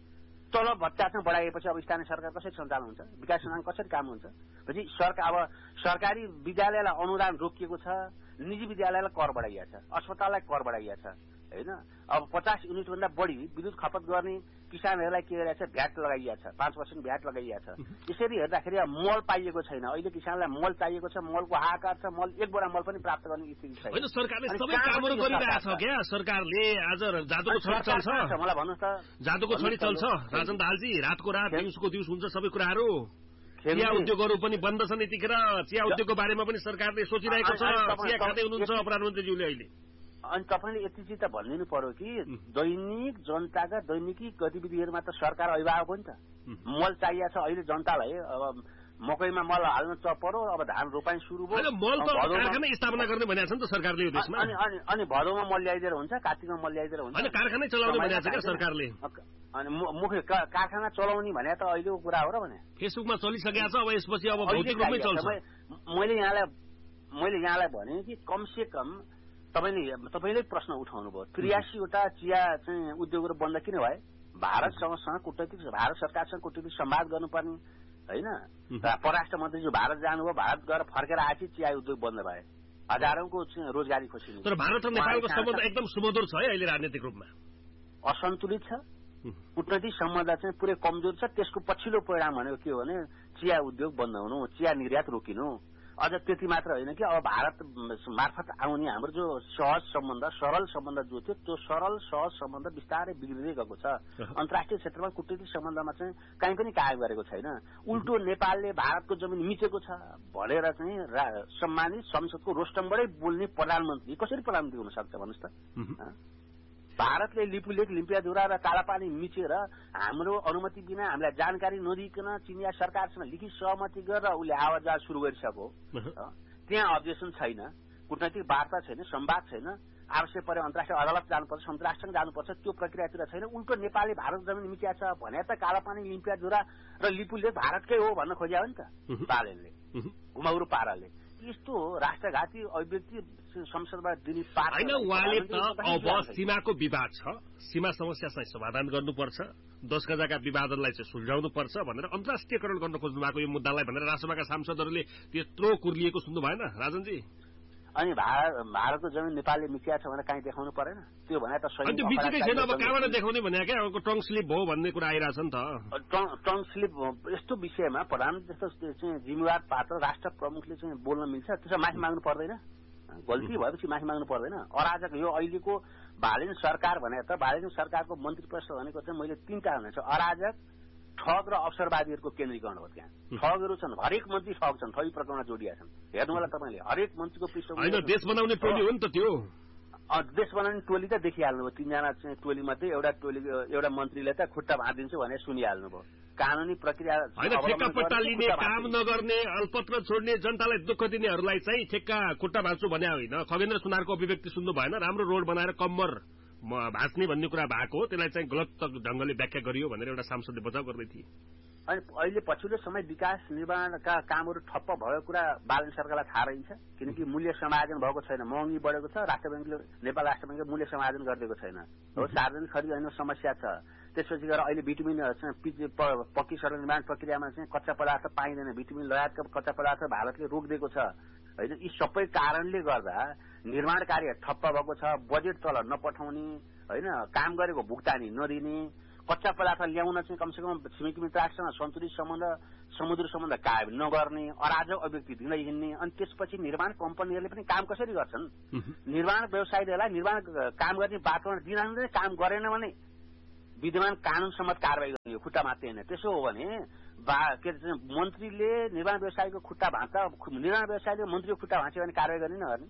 Speaker 7: तलब भत्ता चाहिँ बढाइएपछि अब स्थानीय सरकार कसरी सञ्चालन हुन्छ, विकास निर्माण कसरी काम हुन्छ। पछि सरकार अब सरकारी विद्यालयलाई अनुदान रोकिएको छ, निजी विद्यालयलाई कर बढाइया छ, अस्पताललाई कर बढाइया छ होइन। अब पचास युनिट भन्दा बढी विद्युत खपत गर्ने किसानहरूलाई के गरिरहेछ, भ्याट लगाइया छ, पाँच पर्सेन्ट भ्याट लगाइया छ। यसरी हेर्दाखेरि अब मल पाइएको छैन, अहिले किसानलाई मल चाहिएको छ, मलको हाहाकार छ, मल एक बोरा मल पनि प्राप्त गर्ने स्थिति छैन।
Speaker 2: होइन सरकारले सबै कामहरू गरिरहेछ क्या, सरकारले आज जादुको छडी चल्छ,
Speaker 7: मलाई भन्नुहोस् त,
Speaker 2: जादुको छडी चल्छ राजन दाहालजी, रातको रात दिउँसोको दिउँस हुन्छ सबै कुराहरू। चिया उद्योगहरू पनि बन्द छन् यतिखेर, चिया उद्योगको बारेमा पनि सरकारले सोचिरहेको छ, चिया खाँदै हुनुहुन्छ प्रधानमन्त्रीज्यूले अहिले।
Speaker 7: अनि तपाईँले यति चिज त भनिदिनु पर्यो कि दैनिक जनताका दैनिकी गतिविधिहरूमा त सरकार अभिभावक हो नि त। मल चाहिएको छ अहिले जनतालाई, अब मकैमा मल हाल्न चपरो, अब धान रोपाई सुरु भयो,
Speaker 2: मल त कारखाना स्थापना गर्ने भनेको छ नि त सरकारले यो देशमा।
Speaker 7: अनि अनि भदौमा मल ल्याइदिएर हुन्छ, कार्तिकमा मल ल्याइदिएर हुन्छ,
Speaker 2: होइन कारखानै चलाउने भनेको छ क्या सरकारले।
Speaker 7: अनि मुख्य कारखाना चलाउने भने त अहिलेको कुरा हो र भने
Speaker 2: फेसबुकमा चलिसकेको छ, अब यसपछि अब भौतिक रूपमै चल्छ।
Speaker 7: मैले यहाँलाई मैले यहाँलाई भने कि कमसे कम तपाईँले तपाईँले प्रश्न उठाउनु भयो, त्रियासीवटा चिया चाहिँ उद्योगहरू बन्द किन भए? भारतसँग कूटनीतिक भारत सरकारसँग कूटनीतिक संवाद गर्नुपर्ने होइन। परराष्ट्र मन्त्रीज्यू भारत जानुभयो, भारत गएर फर्केर आएपछि चिया उद्योग बन्द भए, हजारौंको रोजगारी खोसिनु।
Speaker 2: तर भारत र नेपालको सम्बन्ध एकदम सुमधुर छ है अहिले राजनीतिक रूपमा,
Speaker 7: असन्तुलित छ। कूटनीतिक सम्बन्ध चाहिँ पुरै कमजोर छ। त्यसको पछिल्लो परिणाम भनेको के हो भने चिया उद्योग बन्द हुनु, चिया निर्यात रोकिनु। अझ त्यति मात्र होइन कि अब भारत मार्फत आउने हाम्रो जो सहज सम्बन्ध, सरल सम्बन्ध जो थियो, त्यो सरल सहज सम्बन्ध बिस्तारै बिग्रिँदै गएको छ। अन्तर्राष्ट्रिय क्षेत्रमा कूटनीतिक सम्बन्धमा चाहिँ कहीँ पनि कायम गरेको छैन। उल्टो नेपालले भारतको जमिन मिचेको छ भनेर चाहिँ सम्मानित संसदको रोस्टमबाटै बोल्ने प्रधानमन्त्री कसरी प्रधानमन्त्री हुन सक्छ भन्नुहोस् त? भारतले लिपुलेख, लिम्पियाधुरा र कालापानी मिचेर हाम्रो अनुमति बिना, हामीलाई जानकारी नदिइकन चिनिया सरकारसँग लिखित सहमति गरेर उसले आवाज सुरु गरिसक्यो। त्यहाँ अब्जेक्सन छैन, कूटनैतिक वार्ता छैन, संवाद छैन। आवश्यक परे अन्तर्राष्ट्रिय अदालत जानुपर्छ, संयुक्त राष्ट्रसँग जानुपर्छ, त्यो प्रक्रियातिर छैन। उल्टो नेपालले भारत जमिन मिचिया छ भने त कालापानी, लिम्पियाधुरा र लिपुलेख भारतकै हो भन्न खोज्या हो नि त बालेनले, घुमाउरो पाराले। यस्तो राष्ट्रघाती अभिव्यक्ति संसदबाट दिने पाठ
Speaker 2: होइन। उहाँले त अब सीमाको विवाद छ, सीमा समस्या चाहिँ समाधान गर्नुपर्छ, दस गजाका विवादनलाई चाहिँ सुल्झाउनुपर्छ भनेर अन्तर्राष्ट्रियकरण गर्न खोज्नु भएको यो मुद्दालाई भनेर राष्ट्रसभाका सांसदहरूले त्यत्रो कुर्लिएको सुन्नु भएन राजनजी?
Speaker 7: अनि भारतको जमिन नेपालले मिचिया छ भनेर कहीँ देखाउनु परेन? त्यो भने त सही
Speaker 2: मिचेकै छैन, अब कहाँबाट देखाउने भने क्या टङ स्लिप भयो भन्ने कुरा आइरहेछ नि त।
Speaker 7: टङ स्लिप यस्तो विषयमा प्रधानमन्त्री जस्तो चाहिँ जिम्मेवार पात्र राष्ट्र प्रमुखले चाहिँ बोल्न मिल्छ? त्यसमा माफी माग्नु पर्दैन? गल्ती भएपछि माफी माग्नु पर्दैन? अराजक यो अहिलेको बालेन सरकार भने त बालेन सरकारको मन्त्री परिषद भनेको चाहिँ मैले तीनटा भनेको छु, अराजक, ठग र अवसरवादीहरूको केन्द्रीकरण हो। त्यहाँ ठगहरू छन्, हरेक मन्त्री ठग छन्, ठगी प्रकरणमा जोडिया छन्। हेर्नु होला तपाईँले, हरेक मन्त्रीको पृष्ठभूमि
Speaker 2: होइन, देश बनाउने टोली हो नि त त्यो।
Speaker 7: देश बनाउने टोली त देखिहाल्नुभयो तीनजना चाहिँ टोली मध्ये एउटा टोली एउटा मन्त्रीले त खुट्टा भाँदिन्छु भने सुनिहाल्नुभयो कानूनी प्रक्रिया
Speaker 2: होइन ठेक्का पट्टा लिने काम नगर्ने अलपत्र छोड्ने जनतालाई दुःख दिनेहरूलाई चाहिँ ठेक्का खुट्टा भाँच्छु भने होइन खगेन्द्र सुनारको अभिव्यक्ति सुन्नु भएन राम्रो रोड बनाएर कम्मर भाँच्ने भन्ने कुरा भएको हो त्यसलाई चाहिँ गलत ढंगले व्याख्या गरियो भनेर एउटा सांसदले बचाव गर्दै थिए
Speaker 7: अनि अहिले पछिल्लो समय विकास निर्माणका कामहरू ठप्प भएको कुरा बालन सरकारलाई थाहा रहन्छ किनकि मूल्य समायोजन भएको छैन महँगी बढेको छ राष्ट्र ब्याङ्कले नेपाल राष्ट्र ब्याङ्कले मूल्य समायोजन गरिदिएको छैन हो सार्वजनिक खरिद ऐनमा समस्या छ त्यसपछि गएर अहिले भिटामिन पक्की सडक निर्माण प्रक्रियामा चाहिँ कच्चा पदार्थ पाइँदैन भिटामिन लगायतका कच्चा पदार्थ भारतले रोकिदिएको छ होइन यी सबै कारणले गर्दा निर्माण कार्य ठप्प भएको छ बजेट तल नपठाउने होइन काम गरेको भुक्तानी नदिने कच्चा पदार्थ ल्याउन चाहिँ कमसेकम छिमेकी मित्रराष्ट्रसँग सन्तुलित सम्बन्ध समुद्री सम्बन्ध कायम नगर्ने अराजक अभिव्यक्ति दिँदै हिँड्ने अनि त्यसपछि निर्माण कम्पनीहरूले पनि काम कसरी गर्छन् निर्माण व्यवसायीहरूलाई निर्माण काम गर्ने वातावरण दिन काम गरेन भने विद्यमान कानून सम्मत कारवाही गर्ने हो खुट्टा मात्रै होइन त्यसो हो भने के मन्त्रीले निर्माण व्यवसायीको खुट्टा भाँच्दा निर्माण व्यवसायीले मन्त्रीको खुट्टा भाँच्यो भने कारवाही गर्ने नगर्ने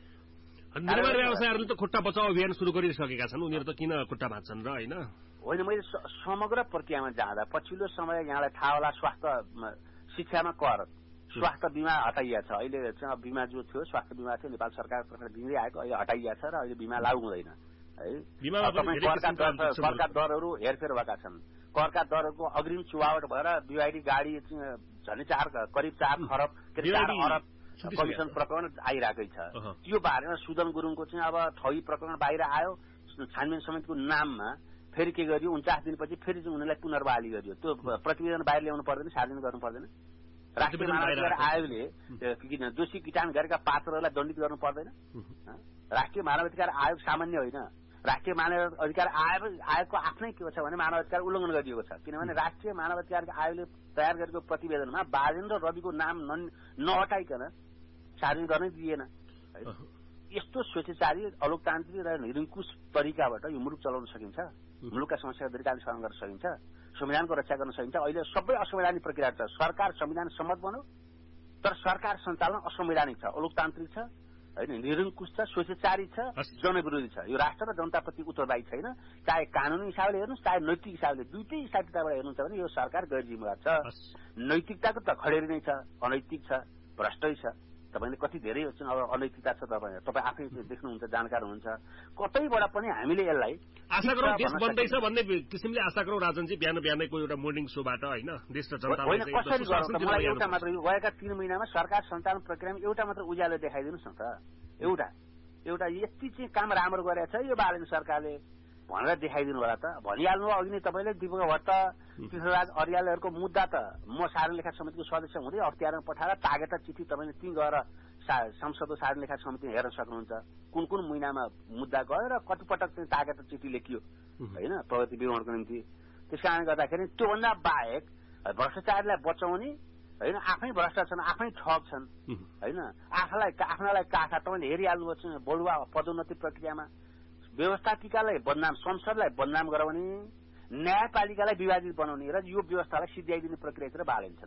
Speaker 2: निर्माण व्यवसायीहरूले त खुट्टा बचाउ अभियान शुरू गरिसकेका छन् उनीहरू त किन खुट्टा भाँच्छन् र होइन
Speaker 7: होइन मैले समग्र प्रक्रियामा जाँदा पछिल्लो समय यहाँलाई थाहा होला स्वास्थ्य शिक्षामा कर स्वास्थ्य बिमा हटाइया छ अहिले चाहिँ बिमा जो थियो स्वास्थ्य बिमा थियो नेपाल सरकार दिँदै आएको अहिले हटाइया छ र अहिले बिमा लागू हुँदैन है करका दरहरू हेरफेर भएका छन् करका दरहरूको अग्रिम चुहावट भएर बिवाडी गाडी झन् चार करिब चार खरब चार अरब कमिसन प्रकरण आइरहेकै छ त्यो बारेमा सुदन गुरुङको चाहिँ अब ठगी प्रकरण बाहिर आयो छानबिन समितिको नाममा फेरि के गरियो उन्चास दिनपछि फेरि चाहिँ उनीहरूलाई पुनर्बहाली गरियो त्यो प्रतिवेदन बाहिर ल्याउनु पर्दैन सार्वजनिक गर्नु पर्दैन राष्ट्रिय मानवाधिकार आयोगले किन दोषी किटान गरेका पात्रहरूलाई दण्डित गर्नु पर्दैन राष्ट्रिय मानवाधिकार आयोग सामान्य होइन राष्ट्रिय मानव अधिकार आयोग आयोगको आफ्नै के छ भने मानवाधिकार उल्लङ्घन गरिएको छ किनभने राष्ट्रिय मानवाधिकार आयोगले तयार गरेको प्रतिवेदनमा बाजेन र रविको नाम नहटाइकन सार्वजनिक गर्नै दिएन यस्तो स्वेच्छाचारी अलोकतान्त्रिक र निरङ्कुश तरिकाबाट यो मुलुक चलाउन सकिन्छ मुलुकका समस्या दीर्घकालीन समाधान गर्न सकिन्छ संविधानको रक्षा गर्न सकिन्छ अहिले सबै असंवैधानिक प्रक्रिया छ सरकार संविधान सम्मत बन्यो तर सरकार सञ्चालन असंवैधानिक छ अलोकतान्त्रिक छ होइन निरङ्कुश छ स्वेच्छाचारी छ जनविरोधी छ यो राष्ट्र र जनताप्रति उत्तरदायी छैन चाहे कानूनी हिसाबले हेर्नुहोस् चाहे नैतिक हिसाबले दुईटै हिसाब किताबबाट हेर्नुहुन्छ भने यो सरकार गैर जिम्मेवार छ नैतिकताको त खडेरी नै छ अनैतिक छ भ्रष्टै छ तपाईँले कति धेरै अब अनैतिकता छ तपाईँ तपाईँ आफै देख्नुहुन्छ जानकार हुनुहुन्छ कतैबाट पनि हामीले यसलाई
Speaker 2: आशा गरौँ देश बन्दैछ भन्ने किसिमले आशा गरौँ राजनजी बिहान बिहानैको एउटा मोर्निङ शोबाट होइन देश र जनतालाई
Speaker 7: कसरी गर्नु मलाई एउटा मात्र गएका तीन महिनामा सरकार सञ्चालन प्रक्रियामा एउटा मात्र उज्यालो देखाइदिनुहोस् न त एउटा एउटा यति चाहिँ काम राम्रो गरेको छ यो बालन सरकारले भनेर देखाइदिनु होला त भनिहाल्नु अघि नै तपाईँले दीपक भट्ट कृष्णराज अर्यालहरूको मुद्दा त म सार्वजनिक लेखा समितिको सदस्य हुँदै अख्तियारमा पठाएर तागेता चिठी तपाईँले त्यहीँ गएर संसदको सार्वजनिक लेखा समिति हेर्न सक्नुहुन्छ कुन कुन महिनामा मुद्दा गयो र कतिपटक चाहिँ तागेता चिठी लेखियो होइन प्रगति विवरणको निम्ति त्यस कारणले गर्दाखेरि त्योभन्दा बाहेक भ्रष्टाचारलाई बचाउने होइन आफै भ्रष्ट छन् आफै ठग छन् होइन आफूलाई आफ्नालाई काखा तपाईँले हेरिहाल्नुभयो चाहिँ बढुवा पदोन्नति प्रक्रियामा व्यवस्थापिकालाई बदनाम संसदलाई बदनाम गराउने न्यायपालिकालाई विभाजित बनाउने र यो व्यवस्थालाई सिद्ध्याइदिने प्रक्रियातिर बालिन्छन्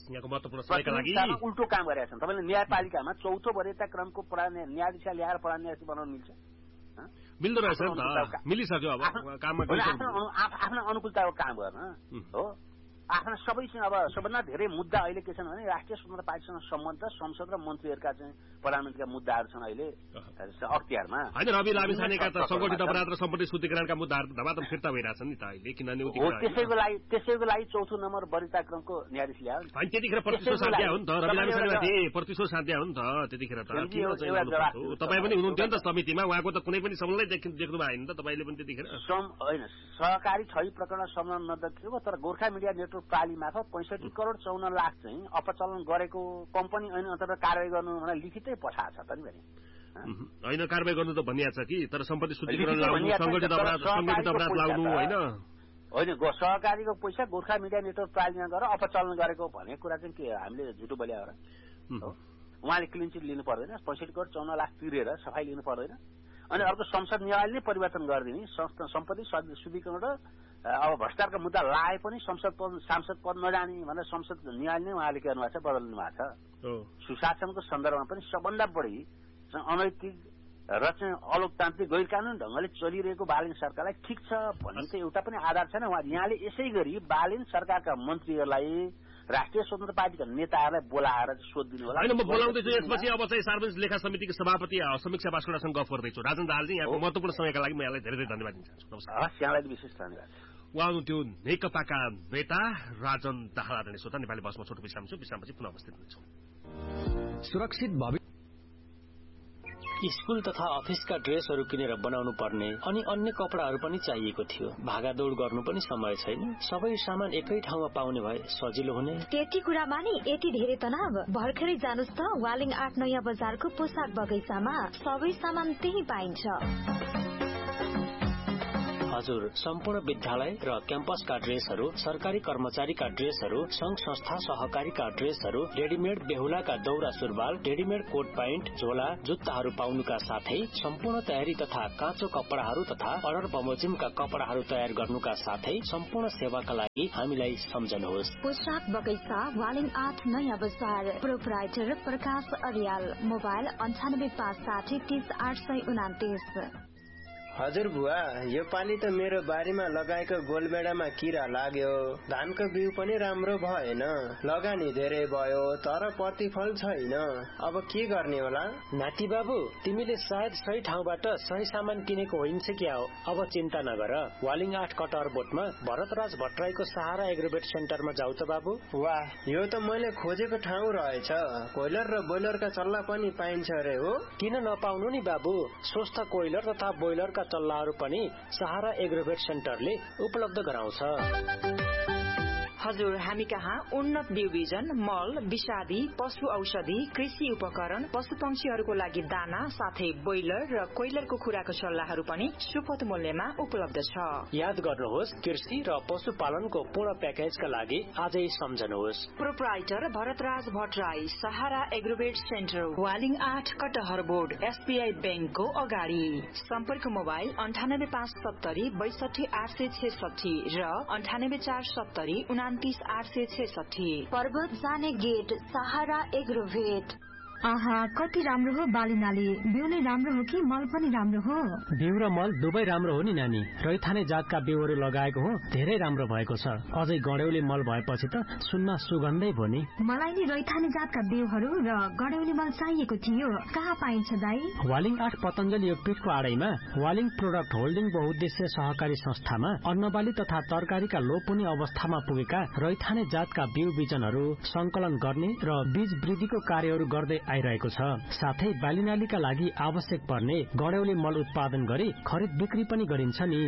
Speaker 7: उल्टो काम गरेका छन् तपाईँले न्यायपालिकामा चौथो वरियता क्रमको न्यायाधीश ल्याएर प्रधान न्यायाधीश बनाउनु मिल्छ
Speaker 2: मिल्दो रहेछ मिलिसक्यो अब
Speaker 7: आफ्नो अनुकूलताको काम गर्न हो आफ्ना सबैसँग अब सबभन्दा धेरै मुद्दा अहिले के छन् भने राष्ट्रिय स्वतन्त्र पार्टीसँग सम्बन्ध संसद र मन्त्रीहरूका चाहिँ प्रधानमन्त्रीका मुद्दाहरू छन् अहिले अख्तियारमा
Speaker 2: होइन रवि लामिछानेका त संगठित अपराध र सम्पत्ति शुद्धिकरणका मुद्दाहरू धमाधम फिर्ता भइरहेछन् नि त अहिले किनभने
Speaker 7: त्यसैको लागि त्यसैको लागि चौथो नम्बर वरियता क्रमको न्यायाधीश ल्यायो नि
Speaker 2: होइन त्यतिखेर प्रतिशोध साध्या हो नि त रवि लामिछानेमाथि प्रतिशोध साध्या हो नि त त्यतिखेर त तपाईँ पनि हुनुहुन्थ्यो नि त समितिमा उहाँको त कुनै पनि समूहलाई देख्नु भएन नि त तपाईँले पनि त्यतिखेर
Speaker 7: होइन सहकारी ठगी प्रकरण संलग्न नदेखिएको तर गोर्खा मिडिया नेटवर्क प्राली मार्फत पैंसठी करोड़ चौन्न लाख चाहिँ अपचलन गरेको कम्पनी ऐन अन्तर्गत कारवाही गर्नु भनेर लिखितै पठाएको छ त नि भने
Speaker 2: होइन कारवाही गर्नु त भनिएको छ कि तर सम्पत्ति शुद्धिकरण लाग्नु संगठित अपराध संगठित अपराध लाग्नु होइन
Speaker 7: होइन सहकारीको पैसा गोर्खा मिडिया नेटवर्क प्रालीमा गएर अपचलन गरेको भनेको कुरा चाहिँ के हामीले झुटो बोल्या हो उहाँले क्लिन चिट लिनु पर्दैन पैंसठी करोड़ चौन्न लाख तिरेर सफाई लिनु पर्दैन अनि अर्को संसद नियमले नै परिवर्तन गरिदिने सम्पत्ति शुद्धिकरण र अब भ्रष्टाचारका मुद्दा लाए पनि संसद पद सांसद पद नजाने भनेर संसद नियम नै उहाँले के गर्नुभएको छ बदल्नु भएको छ सुशासनको सन्दर्भमा पनि सबभन्दा बढी अनैतिक र चाहिँ अलोकतान्त्रिक गैर कानूनी ढंगले चलिरहेको बालिन सरकारलाई ठिक छ भन्ने चाहिँ एउटा पनि आधार छैन। उहाँ यहाँले यसै गरी बालिन सरकारका मन्त्रीहरूलाई राष्ट्रिय स्वतन्त्र पार्टीका नेताहरूलाई बोलाएर सोधिदिनु होला।
Speaker 2: होइन, म बोलाउँदैछु। यसपछि अब चाहिँ सार्वजनिक लेखा समितिको सभापति समीक्षा बास्कोटासँग गफ गर्दैछु। राजन दाहालजी, यहाँको महत्त्वपूर्ण समयका लागि म यहाँलाई धेरै धेरै धन्यवाद दिन चाहन्छु। नमस्कार।
Speaker 7: हस्, यहाँलाई विशेष धन्यवाद।
Speaker 2: उहाँ हुनुहुन्थ्यो नेकपाका नेता राजन दाहाल। आदरणीय श्रोता, नेपाली बसमा छोटो विश्राम छु। विश्रामपछि पुनः उपस्थित हुन्छौँ।
Speaker 4: सुरक्षित भविष्य स्कूल तथा अफिसका ड्रेसहरू किनेर बनाउनु पर्ने अनि अन्य कपडाहरू पनि चाहिएको थियो। भागादौड़ गर्नु पनि समय छैन। सबै सामान एकै ठाउँमा पाउने भए सजिलो हुने।
Speaker 3: त्यति कुरामा नि यति धेरै तनाव? भर्खरै जानुस् त वालिङ आठ नयाँ बजारको पोसाक बगैँचामा। सबै सामान त्यही पाइन्छ।
Speaker 4: हजुर, सम्पूर्ण विद्यालय र क्याम्पसका ड्रेसहरू, सरकारी कर्मचारीका ड्रेसहरू, संघ संस्था सहकारीका ड्रेसहरू, रेडिमेड बेहुलाका दौरा सुरुवाल, रेडिमेड कोट प्यान्ट, झोला, जुत्ताहरू पाउनुका साथै सम्पूर्ण तयारी तथा काँचो कपडाहरू तथा अर्डर बमोजिमका कपडाहरू तयार गर्नुका साथै सम्पूर्ण सेवाका लागि हामीलाई सम्झनुहोस्।
Speaker 3: पोसाक बगैँचा वालिङ आठ नयाँ बजार। प्रोपराइटर प्रकाश अर्याल। मोबाइल अन्ठानब्बे पाँच साठी तीस आठ सय उनातिस।
Speaker 8: हजुर बुवा, यो पालि त मेरो बारीमा लगाएको गोलबेडामा किरा लाग्यो। धानको बिउ पनि राम्रो भएन। लगानी धेरै भयो तर प्रतिफल छैन। अब के गर्ने होला?
Speaker 4: नाति बाबु, तिमीले सायद सही ठाउँबाट सही सामान किनेको होइन्छ क्या हो। अब चिन्ता नगर। वालिङ आठ कटहर बोटमा भरतराज भट्टराईको सहारा एग्रोवेट सेन्टरमा जाऊ त बाबु।
Speaker 8: वाह, यो त मैले खोजेको ठाउँ रहेछ। कोइलर र बोइलरका चल्ला पनि पाइन्छ अरे हो?
Speaker 4: किन नपाउनु नि बाबु। स्वस्थ कोइलर तथा बोइलरका चल्लाहरू पनि सहारा एग्रोवेट सेन्टरले उपलब्ध गराउँछ।
Speaker 5: हजुर, हामी कहाँ उन्नत बिउ बिजन, मल, विषादी, पशु औषधि, कृषि उपकरण, पशु पंक्षीहरूको लागि दाना साथै बोइलर र कोइलरको खुराको सल्लाहहरू पनि सुपथ मूल्यमा उपलब्ध छ।
Speaker 4: याद गर्नुहोस्, कृषि र पशुपालनको पूर्ण प्याकेजका लागि आजै सम्झनुहोस्।
Speaker 5: प्रोपराइटर भरतराज भट्टराई, सहारा एग्रोवेट सेन्टर, वालिङ आठ कटहर बोर्ड, एसबीआई बैंकको अगाडि। सम्पर्क मोबाइल अन्ठानब्बे पाँच सत्तरी बैसठी आठ सय छेसठी र अन्ठानब्बे चार सत्तरी उनातिस आठ सय छेसठी।
Speaker 3: पर्वत जाने गेट सहारा एग्रोवेट। आहा, कति राम्रो हो बालिनाली। बिउ नै राम्रो हो कि मल पनि राम्रो हो?
Speaker 4: बिउ र मल दुवै राम्रो हो नि नानी। रैथाने जातका बिउहरू लगाएको हो, धेरै राम्रो भएको छ। अझै गड्यौली मल भएपछि त सुनमा सुगन्धै भयो नि।
Speaker 3: मलाई नि रैथाने जातका बिउहरू र गड्यौली मल चाहिएको थियो। कहाँ पाइन्छ दाई?
Speaker 4: वालिङ आठ पतञ्जलि योगपीठको आडैमा वालिङ प्रोडक्ट होल्डिङ बहुउद्देश्य सहकारी संस्थामा अन्नबाली तथा तरकारीका लोपुनी अवस्थामा पुगेका रैथाने जातका बिउ बिजनहरू संकलन गर्ने र बीज वृद्धिको कार्यहरू गर्दै आइरहेको छ। साथै बालिनालीका लागि आवश्यक पर्ने गड्यौली मल उत्पादन गरी खरिद बिक्री पनि गरिन्छ नि।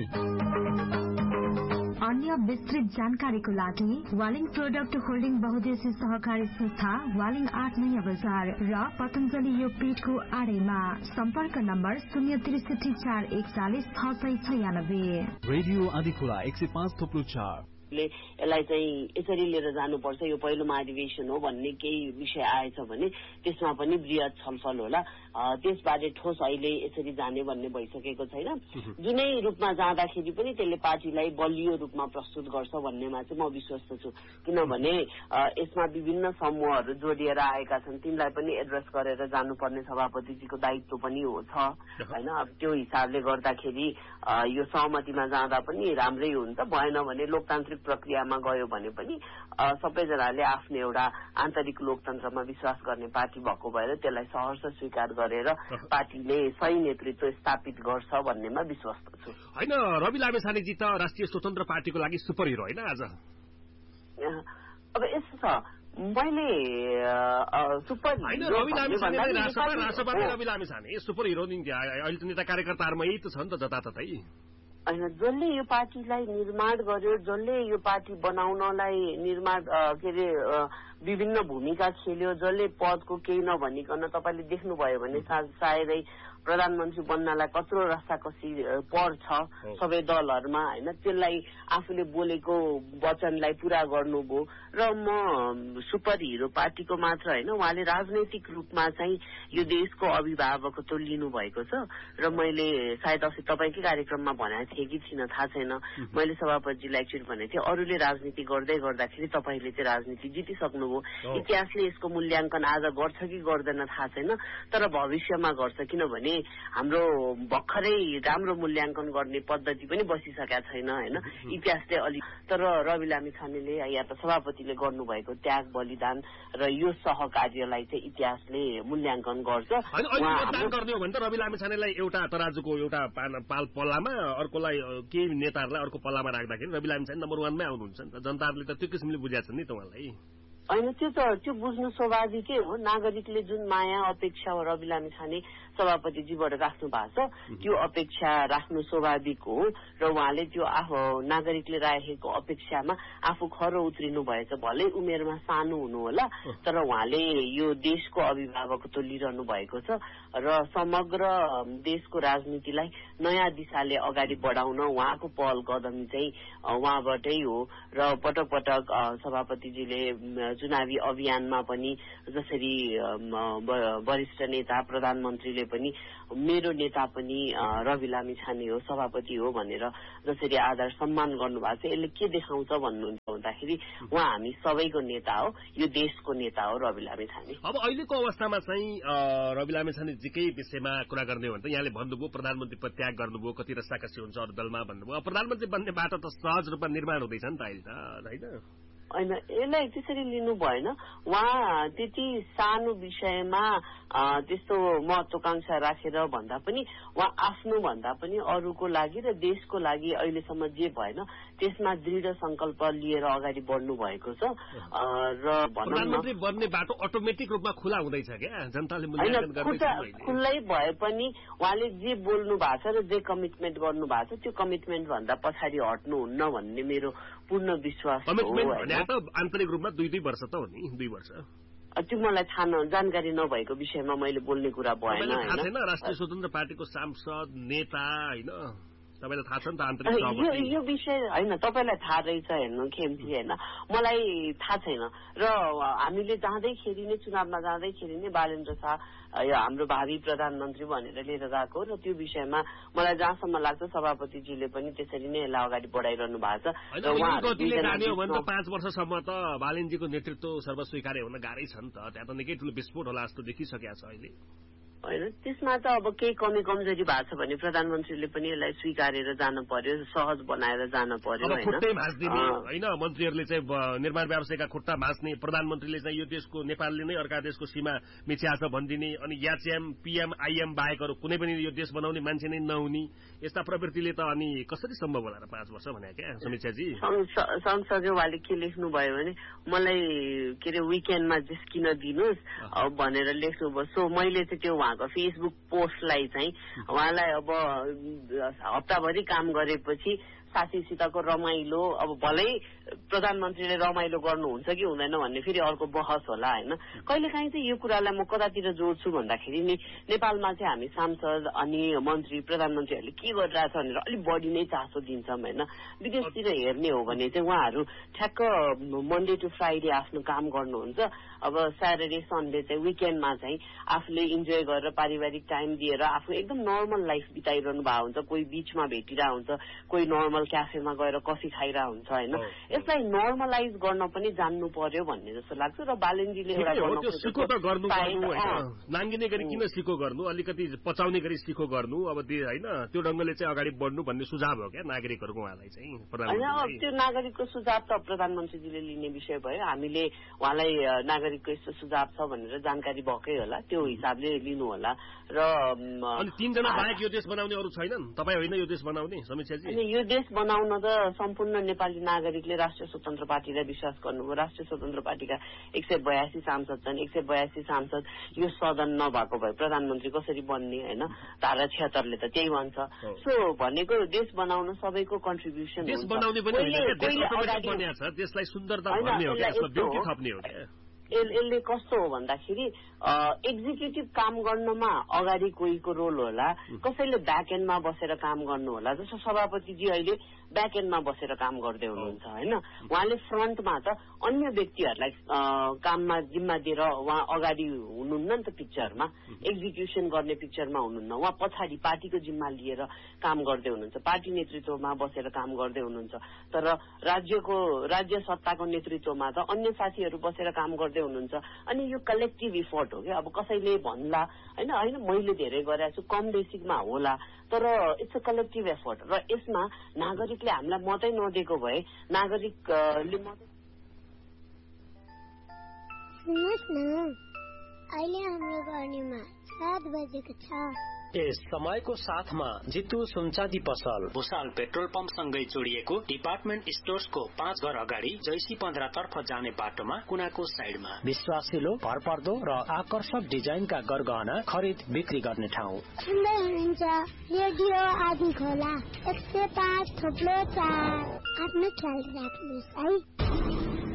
Speaker 3: अन्य विस्तृत जानकारीको लागि वालिङ प्रोडक्ट होल्डिङ बहुउद्देश्य सहकारी संस्था वालिङ आठ नयाँ बजार र पतञ्जलि योगपीठको आडैमा। सम्पर्क नम्बर शून्य त्रिसठी चार एकचालिस छ सय छयानब्बे।
Speaker 6: रेडियो आदिखुला एक सय पाँच थोप्लो चार।
Speaker 9: यसलाई चाहिँ यसरी लिएर जानुपर्छ, यो पहिलो महाधिवेशन हो भन्ने केही विषय आएछ भने त्यसमा पनि बृहत छलफल होला। त्यसबारे ठोस अहिले यसरी जाने भन्ने भइसकेको छैन। जुनै रूपमा जाँदाखेरि पनि त्यसले पार्टीलाई बलियो रूपमा प्रस्तुत गर्छ भन्नेमा चाहिँ म विश्वस्त छु। किनभने यसमा विभिन्न समूहहरू जोडिएर आएका छन्, तिनलाई पनि एड्रेस गरेर जानुपर्ने सभापतिजीको दायित्व पनि हो छ होइन। अब त्यो हिसाबले गर्दाखेरि यो सहमतिमा जाँदा पनि राम्रै हुन्छ। भएन भने लोकतान्त्रिक प्रक्रियामा गयो भने पनि सबैजनाले आफ्नो एउटा आन्तरिक लोकतन्त्रमा विश्वास गर्ने पार्टी भएको भएर त्यसलाई सहर्ष स्वीकार गरेर पार्टीले सही नेतृत्व स्थापित गर्छ भन्नेमा विश्वस्त छु।
Speaker 2: होइन, रवि लामिछानेजी त राष्ट्रिय स्वतन्त्र पार्टीको लागि सुपर हिरो होइन आज?
Speaker 9: अब यस्तो छ, मैले सुपर
Speaker 2: होइन, रवि लामिछाने राष्ट्रपति रवि लामिछाने सुपर हिरो नि। अहिले त नेता कार्यकर्ताहरूमा यही त छ नि त जताततै।
Speaker 9: होइन, जसले यो पार्टीलाई निर्माण गर्यो, जसले यो पार्टी बनाउनलाई निर्माण के अरे विभिन्न भूमिका खेल्यो, जसले पदको केही नभनिकन तपाईँले देख्नुभयो भने सायदै प्रधानमन्त्री बन्नलाई कत्रो रस्ताकसी पर्छ सबै दलहरूमा होइन। त्यसलाई आफूले बोलेको वचनलाई पूरा गर्नुभयो र म सुपर हिरो पार्टीको मात्र होइन, उहाँले राजनैतिक रूपमा चाहिँ यो देशको अभिभावकत्व लिनुभएको छ। र मैले सायद अस्ति तपाईँकै कार्यक्रममा भनेको थिएँ कि थिइनँ थाहा छैन, मैले सभापतिजीलाई एकचोटि भनेको थिएँ, अरूले राजनीति गर्दै गर्दाखेरि तपाईँले चाहिँ राजनीति जितिसक्नुभयो। इतिहासले यसको मूल्याङ्कन आज गर्छ कि गर्दैन थाहा छैन, तर भविष्यमा गर्छ। किनभने हामीले हाम्रो भर्खरै राम्रो मूल्याङ्कन गर्ने पद्धति पनि बसिसकेका छैन होइन इतिहासले अलि तर रवि लामिछानेले या त सभापतिले गर्नुभएको त्याग बलिदान र यो सहकार्यलाई चाहिँ इतिहासले मूल्याङ्कन गर्छ।
Speaker 2: मतदान गर्ने हो भने त रवि लामिछानेलाई एउटा तराजुको एउटा पाल पल्लामा अर्कोलाई केही नेताहरूलाई अर्को पल्लामा राख्दाखेरि रवि लामिछाने नम्बर वानमै आउनुहुन्छ नि त। जनताहरूले त त्यो किसिमले बुझाएको छ नि त उहाँलाई।
Speaker 9: होइन त्यो त त्यो बुझ्नु स्वाभाविकै हो। नागरिकले जुन माया अपेक्षा हो रवि लामिछाने सभापतिजीबाट राख्नु भएको छ त्यो अपेक्षा राख्नु स्वाभाविक हो र उहाँले त्यो आफू नागरिकले राखेको अपेक्षामा आफू खरो उत्रिनु भएछ। भलै उमेरमा सानो हुनु होला तर उहाँले यो देशको अभिभावकत्व लिइरहनु भएको छ र समग्र देशको राजनीतिलाई नयाँ दिशाले अगाडि बढाउन उहाँको पहल कदमी चाहिँ उहाँबाटै हो र पटक पटक सभापतिजीले चुनावी अभियानमा पनि जसरी वरिष्ठ नेता प्रधानमन्त्रीले पनि मेरो नेता पनि रवि लामिछाने हो सभापति हो भनेर जसरी आदर सम्मान गर्नुभएको छ यसले के देखाउँछ भन्नुहुन्छ भन्दाखेरि उहाँ हामी सबैको नेता हो यो देशको नेता हो रवि लामिछाने।
Speaker 2: अब अहिलेको अवस्थामा चाहिँ रवि लामिछानेजीकै विषयमा कुरा गर्ने हो भने त यहाँले भन्नुभयो प्रधानमन्त्री पद त्याग गर्नुभयो कति रसाकसी हुन्छ अरू दलमा भन्नुभयो। अब प्रधानमन्त्री बन्ने बाटो त सहज रूपमा निर्माण हुँदैछ नि त अहिले त होइन
Speaker 9: होइन यसलाई त्यसरी लिनु भएन। उहाँ त्यति सानो विषयमा त्यस्तो महत्वाकांक्षा राखेर भन्दा पनि उहाँ आफ्नो भन्दा पनि अरूको लागि र देशको लागि अहिलेसम्म जे भएन त्यसमा दृढ संकल्प लिएर अगाडि बढ्नु भएको छ र
Speaker 2: प्रधानमन्त्री बन्ने बाटो अटोमेटिक रूपमा खुला हुँदैछ क्या जनताले मूल्याङ्कन गर्दैछ।
Speaker 9: खुल्लै भए पनि उहाँले जे बोल्नु भएको छ र जे कमिटमेन्ट गर्नु भएको छ त्यो कमिटमेन्ट भन्दा पछाडि हट्नुहुन्न भन्ने मेरो पूर्ण विश्वास हो।
Speaker 2: आन्तरिक रूपमा दुई दुई वर्ष त हो नि दुई वर्ष
Speaker 9: त्यो मलाई थाहा जानकारी नभएको विषयमा मैले बोल्ने कुरा भएन।
Speaker 2: राष्ट्रिय स्वतन्त्र पार्टीको सांसद नेता होइन तपाईँलाई थाहा छ नि त आन्तरिक
Speaker 9: यो विषय होइन तपाईँलाई थाहा रहेछ हेर्नु खेम्ची होइन मलाई थाहा छैन र हामीले जाँदैखेरि नै चुनावमा जाँदैखेरि नै बालेन्द्र शाह यो हाम्रो भावी प्रधानमन्त्री भनेर लिएर गएको र त्यो विषयमा मलाई जहाँसम्म लाग्छ सभापतिजीले पनि त्यसरी नै यसलाई अगाडि बढाइरहनु भएको
Speaker 2: छ। पाँच वर्षसम्म त बालेनजीको नेतृत्व सर्वस्वीकार्य हुन गाह्रै छ नि त त्यहाँ त निकै ठुलो विस्फोट होला जस्तो देखिसकेको छ अहिले
Speaker 9: होइन। त्यसमा त अब केही कमी कमजोरी भएको छ भने प्रधानमन्त्रीले पनि यसलाई स्वीकारेर जानु पर्यो सहज बनाएर जानु पर्यो
Speaker 2: होइन। मन्त्रीहरूले चाहिँ निर्माण व्यवसायका खुट्टा भाँच्ने प्रधानमन्त्रीले चाहिँ यो देशको नेपालले नै अर्का देशको सीमा मिच्या छ भनिदिने अनि याच्याम पीएम आइएम बाहेकहरू कुनै पनि यो देश बनाउने मान्छे नै नहुने यस्ता प्रवृत्तिले त अनि कसरी सम्भव होला र पाँच वर्ष भने क्या समीक्षाजी।
Speaker 9: सँगसँगै उहाँले के लेख्नुभयो भने मलाई के अरे विकेन्डमा जिस्किन दिनुहोस् भनेर लेख्नुभयो। सो मैले चाहिँ त्यो उहाँको फेसबुक पोस्टलाई चाहिँ उहाँलाई अब हप्ताभरि काम गरेपछि साथीसितको रमाइलो अब भलै प्रधानमन्त्रीले रमाइलो गर्नुहुन्छ कि हुँदैन भन्ने फेरि अर्को बहस होला होइन। कहिलेकाहीँ चाहिँ यो कुरालाई म कतातिर जोड्छु भन्दाखेरि नि नेपालमा चाहिँ हामी सांसद अनि मन्त्री प्रधानमन्त्रीहरूले के गरिरहेछ भनेर अलिक बढी नै चासो दिन्छौँ होइन। विदेशतिर हेर्ने हो भने चाहिँ उहाँहरू ठ्याक्क मन्डे टु फ्राइडे आफ्नो काम गर्नुहुन्छ अब स्याटरडे सन्डे चाहिँ विकेन्डमा चाहिँ आफूले इन्जोय गरेर पारिवारिक टाइम दिएर आफू एकदम नर्मल लाइफ बिताइरहनु भएको हुन्छ। कोही बिचमा भेटिरहेको हुन्छ कोही नर्मल क्याफेमा गएर कफी खाइरहेको हुन्छ होइन। यसलाई नर्मलाइज गर्न पनि जान्नु पर्यो भन्ने जस्तो लाग्छ र बालेनजीले
Speaker 2: नाङ्गिने गरी किन सिको गर्नु अलिकति पचाउने गरी सिको गर्नु अब होइन त्यो ढङ्गले चाहिँ अगाडि बढ्नु भन्ने सुझाव हो क्या नागरिकहरूको उहाँलाई चाहिँ
Speaker 9: होइन। त्यो नागरिकको सुझाव त प्रधानमन्त्रीजीले लिने विषय भयो हामीले उहाँलाई नागरिकको यस्तो सुझाव छ भनेर जानकारी भएकै होला त्यो हिसाबले लिनु होला र
Speaker 2: अनि तीनजना बाहेक यो देश बनाउने अरू छैनन् तपाईँ होइन यो देश बनाउने समीक्षाजी।
Speaker 9: यो देश बनाउन त सम्पूर्ण नेपाली नागरिकले राष्ट्रिय स्वतन्त्र पार्टीलाई विश्वास गर्नुभयो। राष्ट्रिय स्वतन्त्र पार्टीका एक सय बयासी सांसद छन् एक सय बयासी सांसद यो सदन नभएको भए प्रधानमन्त्री कसरी बन्ने होइन। धारा छिहत्तरले त त्यही भन्छ। सो भनेको देश बनाउन सबैको कन्ट्रिब्युसन
Speaker 2: देशलाई सुन्दरता भर्ने हो क्या ब्युटी थप्ने हो क्या।
Speaker 9: यसले कस्तो हो भन्दाखेरि एक्जिक्युटिभ काम गर्नमा अगाडि कोहीको रोल होला कसैले ब्याक एन्डमा बसेर काम गर्नु होला। जस्तो सभापतिजी अहिले ब्याक एन्डमा बसेर काम गर्दै हुनुहुन्छ होइन। उहाँले फ्रन्टमा त अन्य व्यक्तिहरूलाई काममा जिम्मा दिएर उहाँ अगाडि हुनुहुन्न नि त, पिक्चरमा एक्जिक्युसन गर्ने पिक्चरमा हुनुहुन्न, उहाँ पछाडि पार्टीको जिम्मा लिएर काम गर्दै हुनुहुन्छ, पार्टी नेतृत्वमा बसेर काम गर्दै हुनुहुन्छ। तर राज्यको राज्य सत्ताको नेतृत्वमा त अन्य साथीहरू बसेर काम गर्दै हुनुहुन्छ। अनि यो कलेक्टिभ इफोर्ट हो कि अब कसैले भन्ला होइन होइन मैले धेरै गरेको छु कम बेसिकमा होला, तर इट्स अ कलेक्टिभ एफोर्ट। र यसमा नागरिकले हामीलाई मतै नदिएको भए नागरिकले मात्रै
Speaker 10: सुन्नुहोस् न, अहिले हाम्रो गर्नेमा सात बजेको छ।
Speaker 4: यस समयको साथमा जितु सुनचाँदी पसल भुसाल पेट्रोल पम्पसँगै जोडिएको डिपार्टमेन्ट स्टोर्सको पाँच घर अगाडि जैसी पन्ध्र तर्फ जाने बाटोमा कुनाको साइडमा विश्वासिलो भरपर्दो र आकर्षक डिजाइनका गरगहना खरिद बिक्री गर्ने ठाउँ।
Speaker 10: सुन्दै हुनुहुन्छ रेडियो आदि खोला एक सय पाँच थोप्लो चार। आफ्नो ख्याल राख्नुहोस् है।